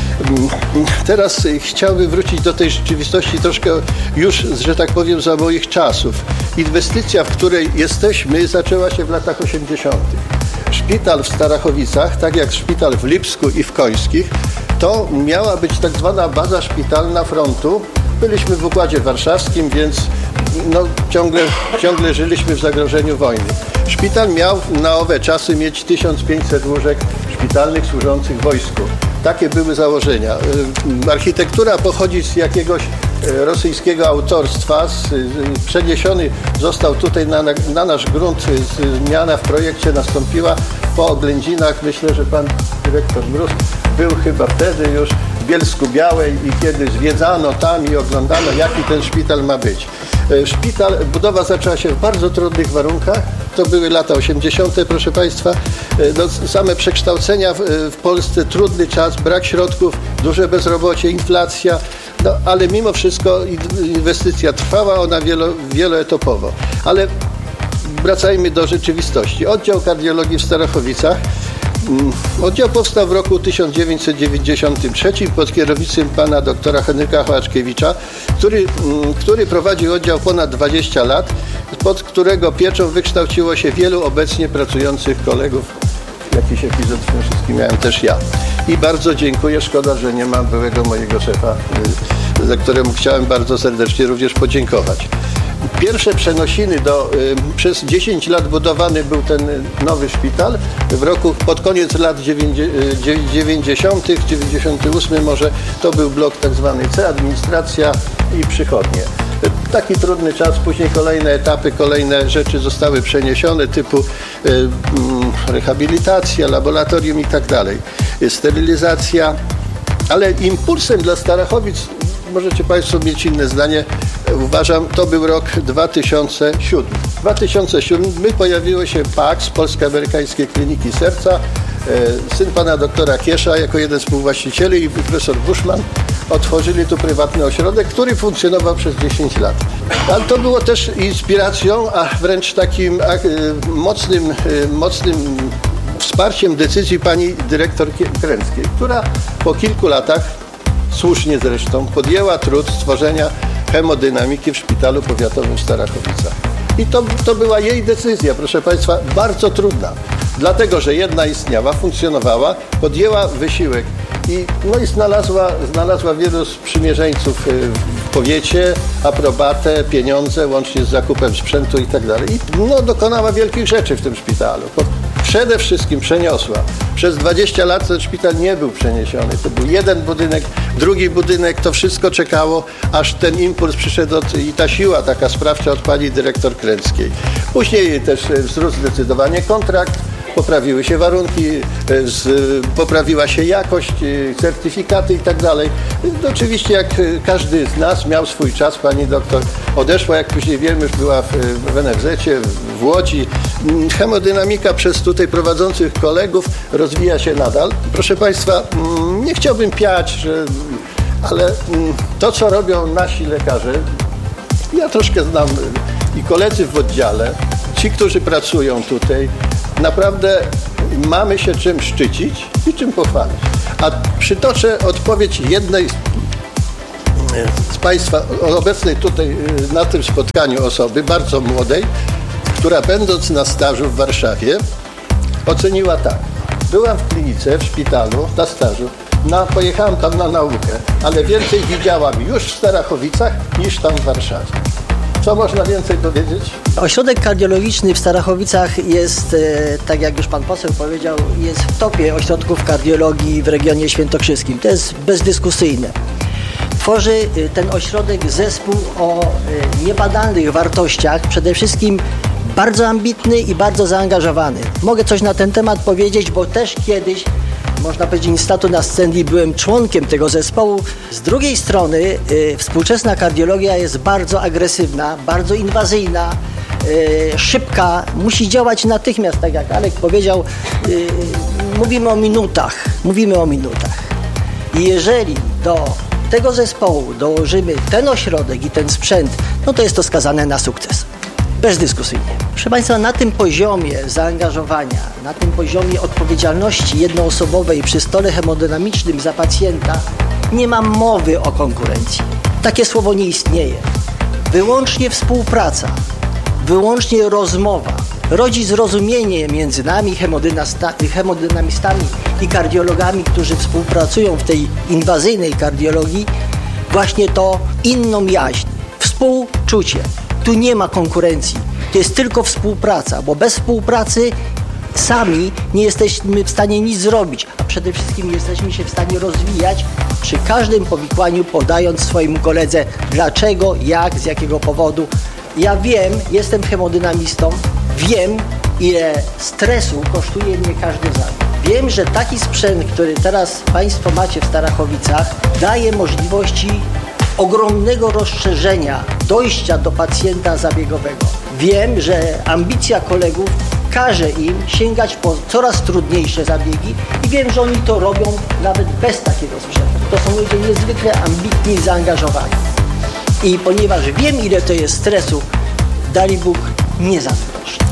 Teraz chciałbym wrócić do tej rzeczywistości troszkę już, że tak powiem, za moich czasów. Inwestycja, w której jesteśmy, zaczęła się w latach osiemdziesiątych. Szpital w Starachowicach, tak jak szpital w Lipsku i w Końskich, to miała być tak zwana baza szpitalna frontu. Byliśmy w Układzie Warszawskim, więc no, ciągle, ciągle żyliśmy w zagrożeniu wojny. Szpital miał na owe czasy mieć tysiąc pięćset łóżek szpitalnych służących wojsku. Takie były założenia. Architektura pochodzi z jakiegoś rosyjskiego autorstwa. Przeniesiony został tutaj na, na nasz grunt. Zmiana w projekcie nastąpiła po oględzinach. Myślę, że pan dyrektor Mróz był chyba wtedy już w Bielsku Białej i kiedy zwiedzano tam i oglądano, jaki ten szpital ma być. Szpital, budowa zaczęła się w bardzo trudnych warunkach. To były lata osiemdziesiąte, proszę Państwa. No, same przekształcenia w, w Polsce, trudny czas, brak środków, duże bezrobocie, inflacja, no, ale mimo wszystko inwestycja trwała, ona wielo, wieloetapowo. Ale wracajmy do rzeczywistości. Oddział kardiologii w Starachowicach. Oddział powstał w roku tysiąc dziewięćset dziewięćdziesiątym trzecim pod kierownictwem pana doktora Henryka Hołaczkiewicza, który, który prowadził oddział ponad dwadzieścia lat, pod którego pieczą wykształciło się wielu obecnie pracujących kolegów. Jakiś epizod w tym wszystkim miałem też ja. I bardzo dziękuję, szkoda, że nie ma byłego mojego szefa, za któremu chciałem bardzo serdecznie również podziękować. Pierwsze przenosiny do, y, przez dziesięć lat budowany był ten nowy szpital. W roku, pod koniec lat dziewięćdziesiątych, dziewięćdziesiąty ósmy może, to był blok tak zwany C, administracja i przychodnie. Taki trudny czas, później kolejne etapy, kolejne rzeczy zostały przeniesione, typu y, y, rehabilitacja, laboratorium i tak dalej, sterylizacja. Ale impulsem dla Starachowic, możecie Państwo mieć inne zdanie, uważam, to był rok dwa tysiące siódmy. dwa tysiące siódmy pojawiło się P A K S, Polsko-Amerykańskie Kliniki Serca. Syn pana doktora Kiesza jako jeden z współwłaścicieli i profesor Buszman otworzyli tu prywatny ośrodek, który funkcjonował przez dziesięć lat. Ale to było też inspiracją, a wręcz takim mocnym, mocnym wsparciem decyzji pani dyrektor Kręckiej, która po kilku latach, słusznie zresztą, podjęła trud stworzenia hemodynamiki w szpitalu powiatowym w Starachowicach. I to, to była jej decyzja, proszę Państwa, bardzo trudna. Dlatego, że jedna istniała, funkcjonowała, podjęła wysiłek i, no i znalazła, znalazła wielu sprzymierzeńców w powiecie, aprobatę, pieniądze, łącznie z zakupem sprzętu i tak dalej. I no, dokonała wielkich rzeczy w tym szpitalu. Przede wszystkim przeniosła. Przez dwadzieścia lat ten szpital nie był przeniesiony. To był jeden budynek, drugi budynek, to wszystko czekało, aż ten impuls przyszedł od, i ta siła taka sprawcza od pani dyrektor Kręckiej. Później też wzrósł zdecydowanie kontrakt, poprawiły się warunki, z, poprawiła się jakość, certyfikaty i tak dalej. Oczywiście jak każdy z nas miał swój czas, pani doktor odeszła, jak później wiemy, już była w, w en ef zecie, w Łodzi. Hemodynamika przez tutaj prowadzących kolegów rozwija się nadal. Proszę państwa, nie chciałbym piać, że, ale to, co robią nasi lekarze, ja troszkę znam i koledzy w oddziale, ci, którzy pracują tutaj, naprawdę mamy się czym szczycić i czym pochwalić. A przytoczę odpowiedź jednej z państwa, obecnej tutaj na tym spotkaniu osoby, bardzo młodej, która będąc na stażu w Warszawie oceniła tak. Byłam w klinice, w szpitalu, na stażu, na, pojechałam tam na naukę, ale więcej widziałam już w Starachowicach niż tam w Warszawie. Co można więcej powiedzieć? Ośrodek kardiologiczny w Starachowicach jest, tak jak już pan poseł powiedział, jest w topie ośrodków kardiologii w regionie świętokrzyskim. To jest bezdyskusyjne. Tworzy ten ośrodek zespół o niebadanych wartościach, przede wszystkim bardzo ambitny i bardzo zaangażowany. Mogę coś na ten temat powiedzieć, bo też kiedyś, można powiedzieć, in statu nascendi, byłem członkiem tego zespołu. Z drugiej strony y, współczesna kardiologia jest bardzo agresywna, bardzo inwazyjna, y, szybka, musi działać natychmiast, tak jak Alek powiedział. Y, mówimy o minutach, mówimy o minutach. I jeżeli do tego zespołu dołożymy ten ośrodek i ten sprzęt, no to jest to skazane na sukces. Bezdyskusyjnie. Proszę państwa, na tym poziomie zaangażowania, na tym poziomie odpowiedzialności jednoosobowej przy stole hemodynamicznym za pacjenta nie ma mowy o konkurencji. Takie słowo nie istnieje. Wyłącznie współpraca, wyłącznie rozmowa rodzi zrozumienie między nami, hemodynamistami i kardiologami, którzy współpracują w tej inwazyjnej kardiologii, właśnie to inną jaźń, współczucie. Tu nie ma konkurencji, to jest tylko współpraca, bo bez współpracy sami nie jesteśmy w stanie nic zrobić, a przede wszystkim nie jesteśmy się w stanie rozwijać przy każdym powikłaniu, podając swojemu koledze dlaczego, jak, z jakiego powodu. Ja wiem, jestem hemodynamistą, wiem, ile stresu kosztuje mnie każdy zabieg. Wiem, że taki sprzęt, który teraz państwo macie w Starachowicach, daje możliwości ogromnego rozszerzenia dojścia do pacjenta zabiegowego. Wiem, że ambicja kolegów każe im sięgać po coraz trudniejsze zabiegi i wiem, że oni to robią nawet bez takiego sprzętu. To są ludzie niezwykle ambitni i zaangażowani. I ponieważ wiem, ile to jest stresu, dali Bóg, nie zazdroszczę.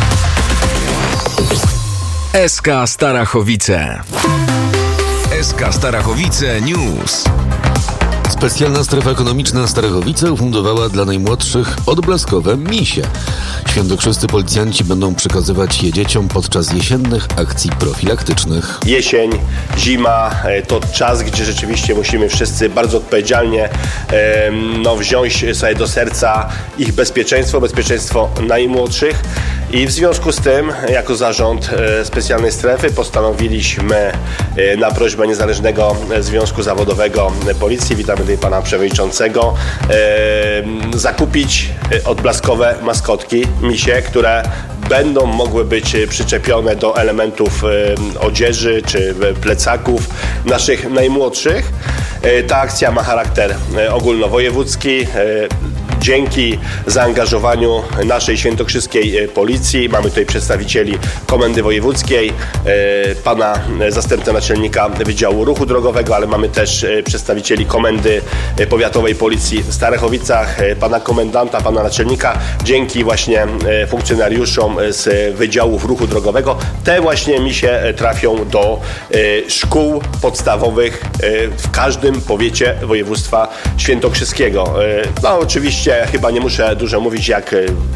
S K Starachowice. S K Starachowice News. Specjalna strefa ekonomiczna Starachowice ufundowała dla najmłodszych odblaskowe misie. Świętokrzyscy policjanci będą przekazywać je dzieciom podczas jesiennych akcji profilaktycznych. Jesień, zima to czas, gdzie rzeczywiście musimy wszyscy bardzo odpowiedzialnie e, no, wziąć sobie do serca ich bezpieczeństwo, bezpieczeństwo najmłodszych. I w związku z tym, jako zarząd e, specjalnej strefy postanowiliśmy e, na prośbę Niezależnego Związku Zawodowego Policji, witamy tutaj pana przewodniczącego, e, zakupić odblaskowe maskotki, misie, które będą mogły być przyczepione do elementów e, odzieży czy plecaków naszych najmłodszych. E, ta akcja ma charakter e, ogólnowojewódzki. E, Dzięki zaangażowaniu naszej świętokrzyskiej policji, mamy tutaj przedstawicieli Komendy Wojewódzkiej, pana zastępcę naczelnika Wydziału Ruchu Drogowego, ale mamy też przedstawicieli Komendy Powiatowej Policji w Starachowicach, pana komendanta, pana naczelnika. Dzięki właśnie funkcjonariuszom z Wydziałów Ruchu Drogowego te właśnie misie trafią do szkół podstawowych w każdym powiecie województwa świętokrzyskiego. No oczywiście chyba nie muszę dużo mówić, jak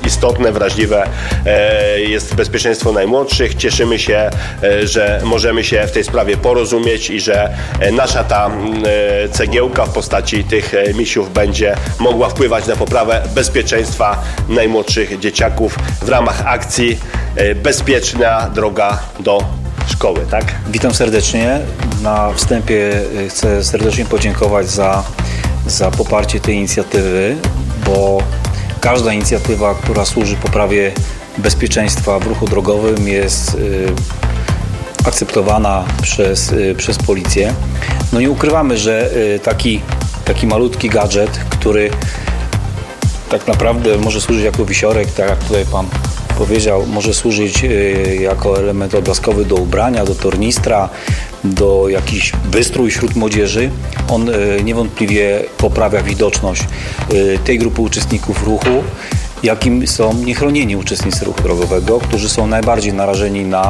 istotne, wrażliwe jest bezpieczeństwo najmłodszych. Cieszymy się, że możemy się w tej sprawie porozumieć i że nasza ta cegiełka w postaci tych misiów będzie mogła wpływać na poprawę bezpieczeństwa najmłodszych dzieciaków w ramach akcji Bezpieczna droga do szkoły, tak? Witam serdecznie. Na wstępie chcę serdecznie podziękować za, za poparcie tej inicjatywy, bo każda inicjatywa, która służy poprawie bezpieczeństwa w ruchu drogowym, jest y, akceptowana przez, y, przez policję. No nie ukrywamy, że y, taki, taki malutki gadżet, który tak naprawdę może służyć jako wisiorek, tak jak tutaj pan powiedział, może służyć y, jako element odblaskowy do ubrania, do tornistra, do jakiś wystrój wśród młodzieży. On y, niewątpliwie poprawia widoczność y, tej grupy uczestników ruchu, jakim są niechronieni uczestnicy ruchu drogowego, którzy są najbardziej narażeni na,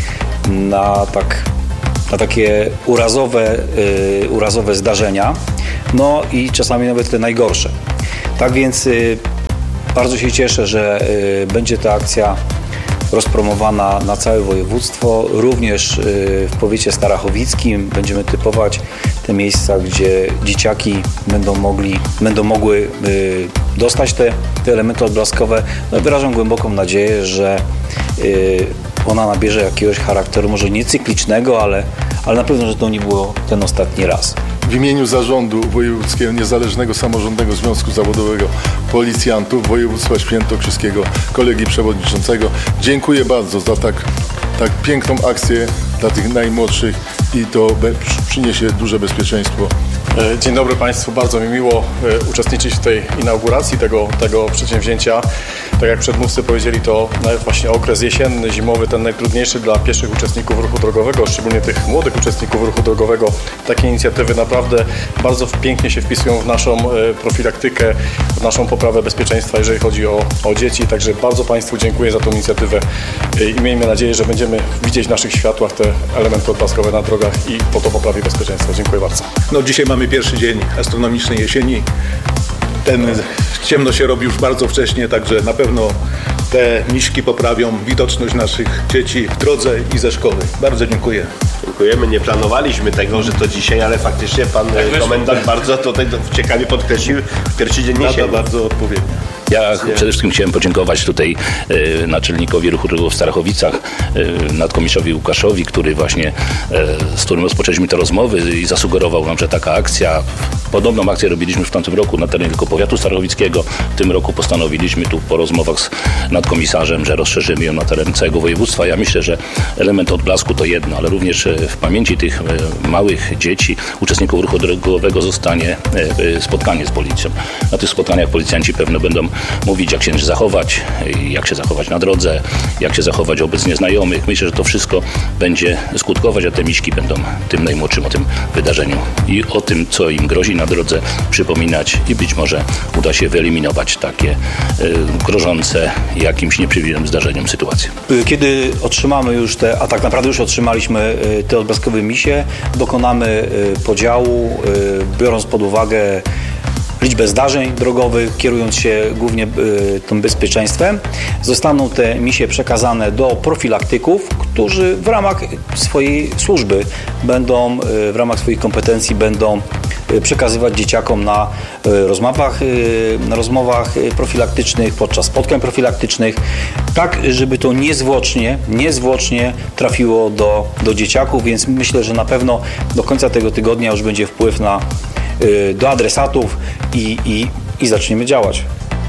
na, tak, na takie urazowe, y, urazowe zdarzenia, no i czasami nawet te najgorsze. Tak więc y, bardzo się cieszę, że y, będzie ta akcja rozpromowana na całe województwo, również y, w powiecie starachowickim. Będziemy typować te miejsca, gdzie dzieciaki będą mogli, będą mogły y, dostać te, te elementy odblaskowe. No, wyrażam głęboką nadzieję, że y, ona nabierze jakiegoś charakteru, może nie cyklicznego, ale, ale na pewno, że to nie było ten ostatni raz. W imieniu Zarządu Wojewódzkiego Niezależnego Samorządnego Związku Zawodowego Policjantów Województwa Świętokrzyskiego, kolegi przewodniczącego, dziękuję bardzo za tak, tak piękną akcję dla tych najmłodszych i to be, przyniesie duże bezpieczeństwo. Dzień dobry Państwu, bardzo mi miło uczestniczyć w tej inauguracji tego, tego przedsięwzięcia. Tak jak przedmówcy powiedzieli, to nawet właśnie okres jesienny, zimowy, ten najtrudniejszy dla pieszych uczestników ruchu drogowego, szczególnie tych młodych uczestników ruchu drogowego. Takie inicjatywy naprawdę bardzo pięknie się wpisują w naszą profilaktykę, w naszą poprawę bezpieczeństwa, jeżeli chodzi o, o dzieci. Także bardzo Państwu dziękuję za tą inicjatywę i miejmy nadzieję, że będziemy widzieć w naszych światłach te elementy odblaskowe na drogach i po to poprawi bezpieczeństwa. Dziękuję bardzo. No, dzisiaj mamy pierwszy dzień astronomicznej jesieni. Ten ciemno się robi już bardzo wcześnie, także na pewno te miśki poprawią widoczność naszych dzieci w drodze i ze szkoły. Bardzo dziękuję. Dziękujemy. Nie planowaliśmy tego, że to dzisiaj, ale faktycznie pan tak komendant bardzo tutaj ciekawie podkreślił pierwszy dzień jesieni. Bardzo odpowiednio. Ja przede wszystkim chciałem podziękować tutaj e, naczelnikowi ruchu drogowego w Starachowicach, e, nadkomisarzowi Łukaszowi, który właśnie, e, z którym rozpoczęliśmy te rozmowy i zasugerował nam, że taka akcja, podobną akcję robiliśmy w tamtym roku na terenie tylko powiatu starachowickiego. W tym roku postanowiliśmy tu po rozmowach z nadkomisarzem, że rozszerzymy ją na teren całego województwa. Ja myślę, że element odblasku to jedno, ale również w pamięci tych e, małych dzieci, uczestników ruchu drogowego zostanie e, spotkanie z policją. Na tych spotkaniach policjanci pewno będą mówić, jak się zachować, jak się zachować na drodze, jak się zachować wobec nieznajomych. Myślę, że to wszystko będzie skutkować, a te miśki będą tym najmłodszym o tym wydarzeniu i o tym, co im grozi na drodze, przypominać i być może uda się wyeliminować takie y, grożące jakimś nieprzewidzianym zdarzeniem sytuacje. Kiedy otrzymamy już te, a tak naprawdę już otrzymaliśmy te odblaskowe misie, dokonamy podziału, biorąc pod uwagę liczbę zdarzeń drogowych, kierując się głównie y, tym bezpieczeństwem. Zostaną te misie przekazane do profilaktyków, którzy w ramach swojej służby będą, y, w ramach swoich kompetencji będą y, przekazywać dzieciakom na y, rozmowach, y, na rozmowach profilaktycznych, podczas spotkań profilaktycznych, tak, żeby to niezwłocznie, niezwłocznie trafiło do, do dzieciaków, więc myślę, że na pewno do końca tego tygodnia już będzie wpływ na do adresatów i, i, i zaczniemy działać.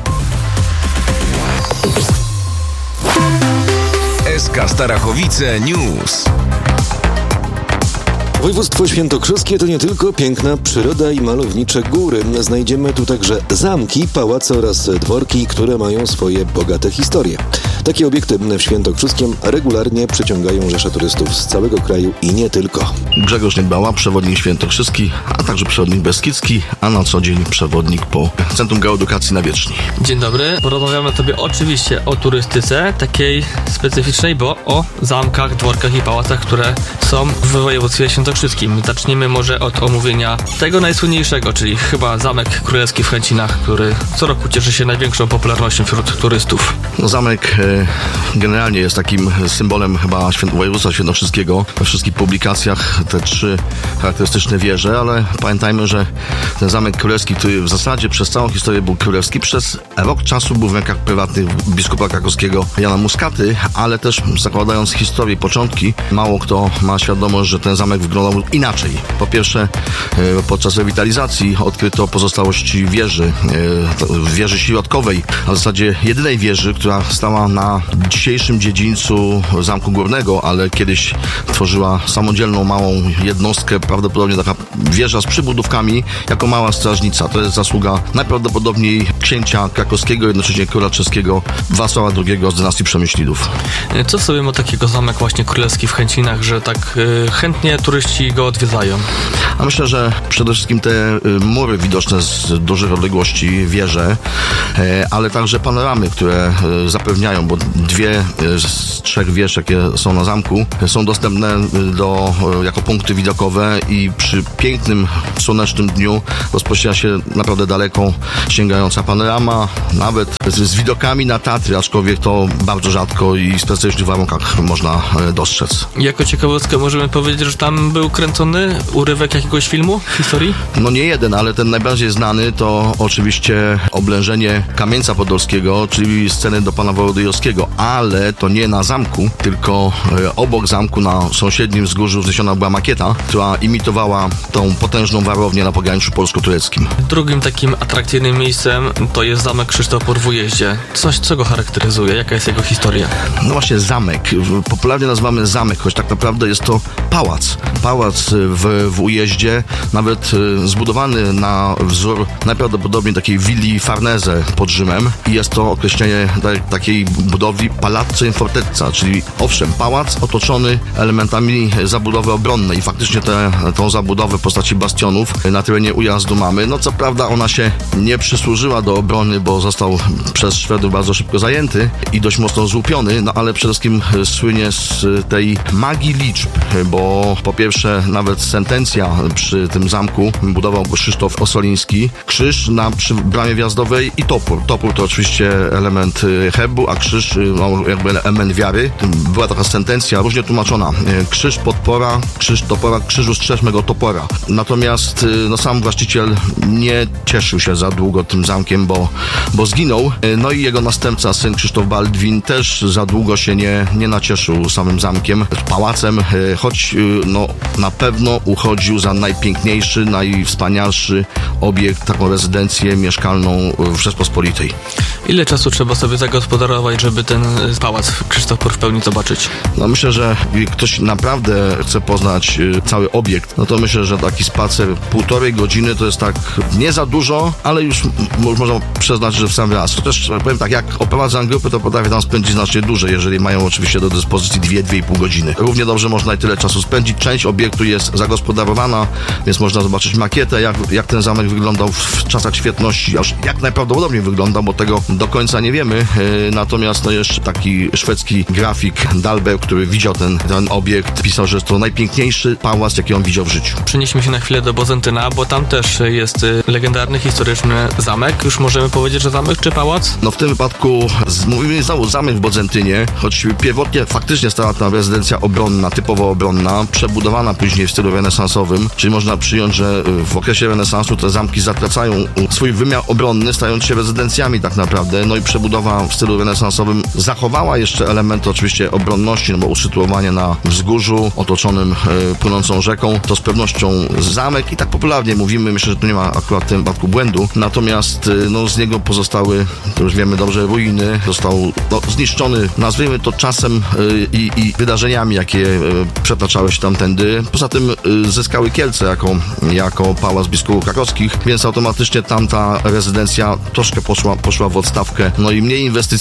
S K Starachowice News. Województwo świętokrzyskie to nie tylko piękna przyroda i malownicze góry. Znajdziemy tu także zamki, pałace oraz dworki, które mają swoje bogate historie. Takie obiekty w Świętokrzyskiem regularnie przyciągają rzesze turystów z całego kraju i nie tylko. Grzegorz Niedbała, przewodnik świętokrzyski, a także przewodnik beskidzki, a na co dzień przewodnik po Centrum Geoedukacji na Wieczni. Dzień dobry, porozmawiamy sobie oczywiście o turystyce, takiej specyficznej, bo o zamkach, dworkach i pałacach, które są w województwie świętokrzyskim. Zacznijmy może od omówienia tego najsłynniejszego, czyli chyba Zamek Królewski w Chęcinach, który co roku cieszy się największą popularnością wśród turystów. No, zamek e, generalnie jest takim symbolem chyba święt, województwa świętokrzyskiego. We wszystkich publikacjach te trzy charakterystyczne wieże, ale pamiętajmy, że ten Zamek Królewski, który w zasadzie przez całą historię był królewski, przez rok czasu był w rękach prywatnych biskupa krakowskiego Jana Muskaty, ale też zakładając historię, początki, mało kto ma świadomość, że ten zamek wyglądał inaczej. Po pierwsze, e, podczas rewitalizacji odkryto pozostałości wieży, e, wieży środkowej, a w zasadzie jedynej wieży, która stała na dzisiejszym dziedzińcu Zamku Górnego, ale kiedyś tworzyła samodzielną, małą jednostkę, prawdopodobnie taka wieża z przybudówkami, jako mała strażnica. To jest zasługa najprawdopodobniej księcia krakowskiego, jednocześnie króla czeskiego Wacława drugiego z dynastii Przemyślidów. Co sobie ma takiego Zamek właśnie Królewski w Chęcinach, że tak y, chętnie turyści go odwiedzają? A myślę, że przede wszystkim te y, mury widoczne z dużych odległości, wieże, y, ale także panoramy, które y, zapewniają, bo dwie y, z trzech wież, jakie są na zamku, y, są dostępne y, do, y, jako punkty widokowe i przy pięknym, słonecznym dniu rozpoczyna się naprawdę daleko sięgająca panorama, nawet z, z widokami na Tatry, aczkolwiek to bardzo rzadko i w specjalnych warunkach można y, dostrzec. Jako ciekawostkę możemy powiedzieć, że tam był kręcony urywek jakiegoś filmu w historii? No nie jeden, ale ten najbardziej znany to oczywiście oblężenie Kamieńca Podolskiego, czyli sceny do pana Wołodyjowskiego, ale to nie na zamku, tylko e, obok zamku na sąsiednim wzgórzu wzniesiona była makieta, która imitowała tą potężną warownię na pograniczu polsko-tureckim. Drugim takim atrakcyjnym miejscem to jest Zamek Krzysztofor w Ujeździe. Coś, co go charakteryzuje? Jaka jest jego historia? No właśnie zamek. Popularnie nazywamy zamek, choć tak naprawdę jest to pałac. Pałac w, w Ujeździe, nawet y, zbudowany na wzór najprawdopodobniej takiej willi Farnese pod Rzymem i jest to określenie ta, takiej budowli Palazzo in Fortezza, czyli owszem, pałac otoczony elementami zabudowy obronnej i faktycznie tę tą zabudowę w postaci bastionów na terenie Ujazdu mamy. No co prawda ona się nie przysłużyła do obrony, bo został przez Szwedów bardzo szybko zajęty i dość mocno złupiony, no ale przede wszystkim słynie z tej magii liczb, bo po pierwsze nawet sentencja przy tym zamku budował go Krzysztof Ossoliński. Krzyż na przy bramie wjazdowej i topór. Topór to oczywiście element herbu, a krzyż no, jakby element wiary. Była taka sentencja różnie tłumaczona. Krzyż podpora, krzyż topora, krzyżu strzeżmego topora. Natomiast no, sam właściciel nie cieszył się za długo tym zamkiem, bo, bo zginął. No i jego następca, syn Krzysztof Baldwin, też za długo się nie, nie nacieszył samym zamkiem, pałacem, choć no, na pewno uchodził za najpiękniejszy, najwspanialszy obiekt, taką rezydencję mieszkalną w Rzeczpospolitej. Ile czasu trzeba sobie zagospodarować, żeby ten pałac Krzysztofor w pełni zobaczyć? No myślę, że jak ktoś naprawdę chce poznać cały obiekt, no to myślę, że taki spacer półtorej godziny to jest tak nie za dużo, ale już można przeznaczyć, że w sam raz. Chociaż powiem tak, jak oprowadzam grupy, to potrafię tam spędzić znacznie dłużej, jeżeli mają oczywiście do dyspozycji dwie, dwie i pół godziny. Równie dobrze można i tyle czasu spędzić. Część obiektu jest zagospodarowana, więc można zobaczyć makietę, jak, jak ten zamek wyglądał w czasach świetności, aż jak najprawdopodobniej wyglądał, bo tego do końca nie wiemy. Yy, natomiast no jeszcze taki szwedzki grafik Dalberg, który widział ten, ten obiekt, pisał, że jest to najpiękniejszy pałac, jaki on widział w życiu. Przenieśmy się na chwilę do Bozentyna, bo tam też jest legendarny, historyczny zamek. Już możemy powiedzieć, że zamek czy pałac? No w tym wypadku z, mówimy znowu zamek w Bodzentynie, choć pierwotnie faktycznie stała tam rezydencja obronna, typowo obronna, przebudowana później w stylu renesansowym, czyli można przyjąć, że w okresie renesansu te zamki zatracają swój wymiar obronny, stając się rezydencjami tak naprawdę, no i przebudowa w stylu renesansowym zachowała jeszcze elementy oczywiście obronności, no bo usytuowanie na wzgórzu otoczonym e, płynącą rzeką, to z pewnością zamek i tak popularnie mówimy, myślę, że tu nie ma akurat w tym wypadku błędu, natomiast e, no z niego pozostały, to już wiemy dobrze, ruiny, został no, zniszczony, nazwijmy to czasem e, i, i wydarzeniami, jakie e, przetaczały się tamtędy. Poza tym e, zyskały Kielce jako, jako pałac biskupów krakowskich, więc automatycznie tamta rezydencja troszkę poszła, poszła w odstawkę. No i mniej inwestycji, to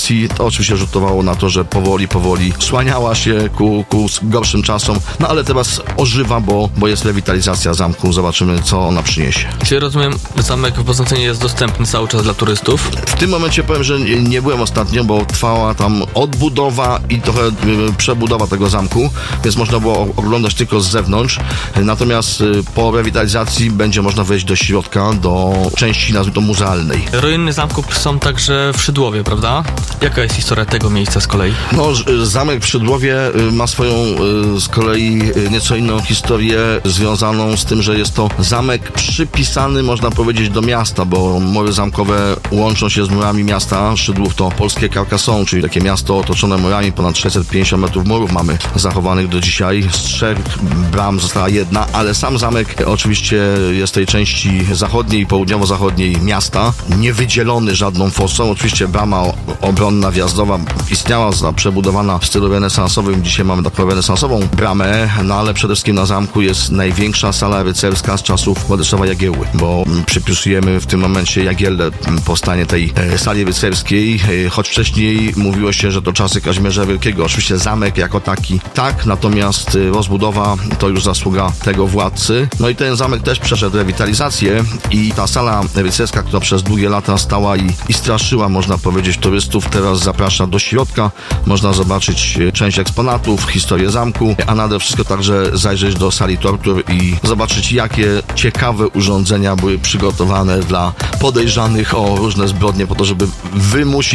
oczywiście rzutowało na to, że powoli, powoli słaniała się ku, ku gorszym czasom, no ale teraz ożywa, bo, bo jest rewitalizacja zamku. Zobaczymy, co ona przyniesie. Czy rozumiem, zamek w Poznaniu jest dostępny cały czas dla turystów? W tym momencie powiem, że nie, nie byłem ostatnio, bo trwała tam odbudowa i trochę y, przebudowa tego zamku, więc można było oglądać tylko z zewnątrz. Natomiast y, po rewitalizacji będzie można wejść do środka, do części, nazwijmy to, muzealnej. Ruiny zamku są także w Szydłowie, prawda? Jaka jest historia tego miejsca z kolei? No, zamek w Szydłowie ma swoją z kolei nieco inną historię związaną z tym, że jest to zamek przypisany, można powiedzieć, do miasta, bo mury zamkowe łączą się z murami miasta. Szydłów to polskie Carcassonne, czyli takie miasto otoczone murami, ponad sześćset pięćdziesiąt metrów murów mamy zachowanych do dzisiaj. Z trzech bram została jedna, ale sam zamek oczywiście jest tej części zachodniej i południowo-zachodniej miasta, nie wydzielony żadną fosą. Oczywiście brama obronna wjazdowa istniała, przebudowana w stylu renesansowym. Dzisiaj mamy taką renesansową bramę, no ale przede wszystkim na zamku jest największa sala rycerska z czasów Władysława Jagiełły, bo przypisujemy w tym momencie Jagiellę powstanie tej sali rycerskiej, choć wcześniej mówiło się, że to czasy Kazimierza Wielkiego. Oczywiście zamek jako taki tak, natomiast rozbudowa to już zasługa tego władcy. No i ten zamek też przeszedł rewitalizację i ta sala rycerska, która przez długie lata stała i, i straszyła, można powiedzieć, turystów, teraz zaprasza do środka. Można zobaczyć część eksponatów, historię zamku, a nade wszystko także zajrzeć do sali tortur i zobaczyć, jakie ciekawe urządzenia były przygotowane dla podejrzanych o różne zbrodnie po to, żeby wymusić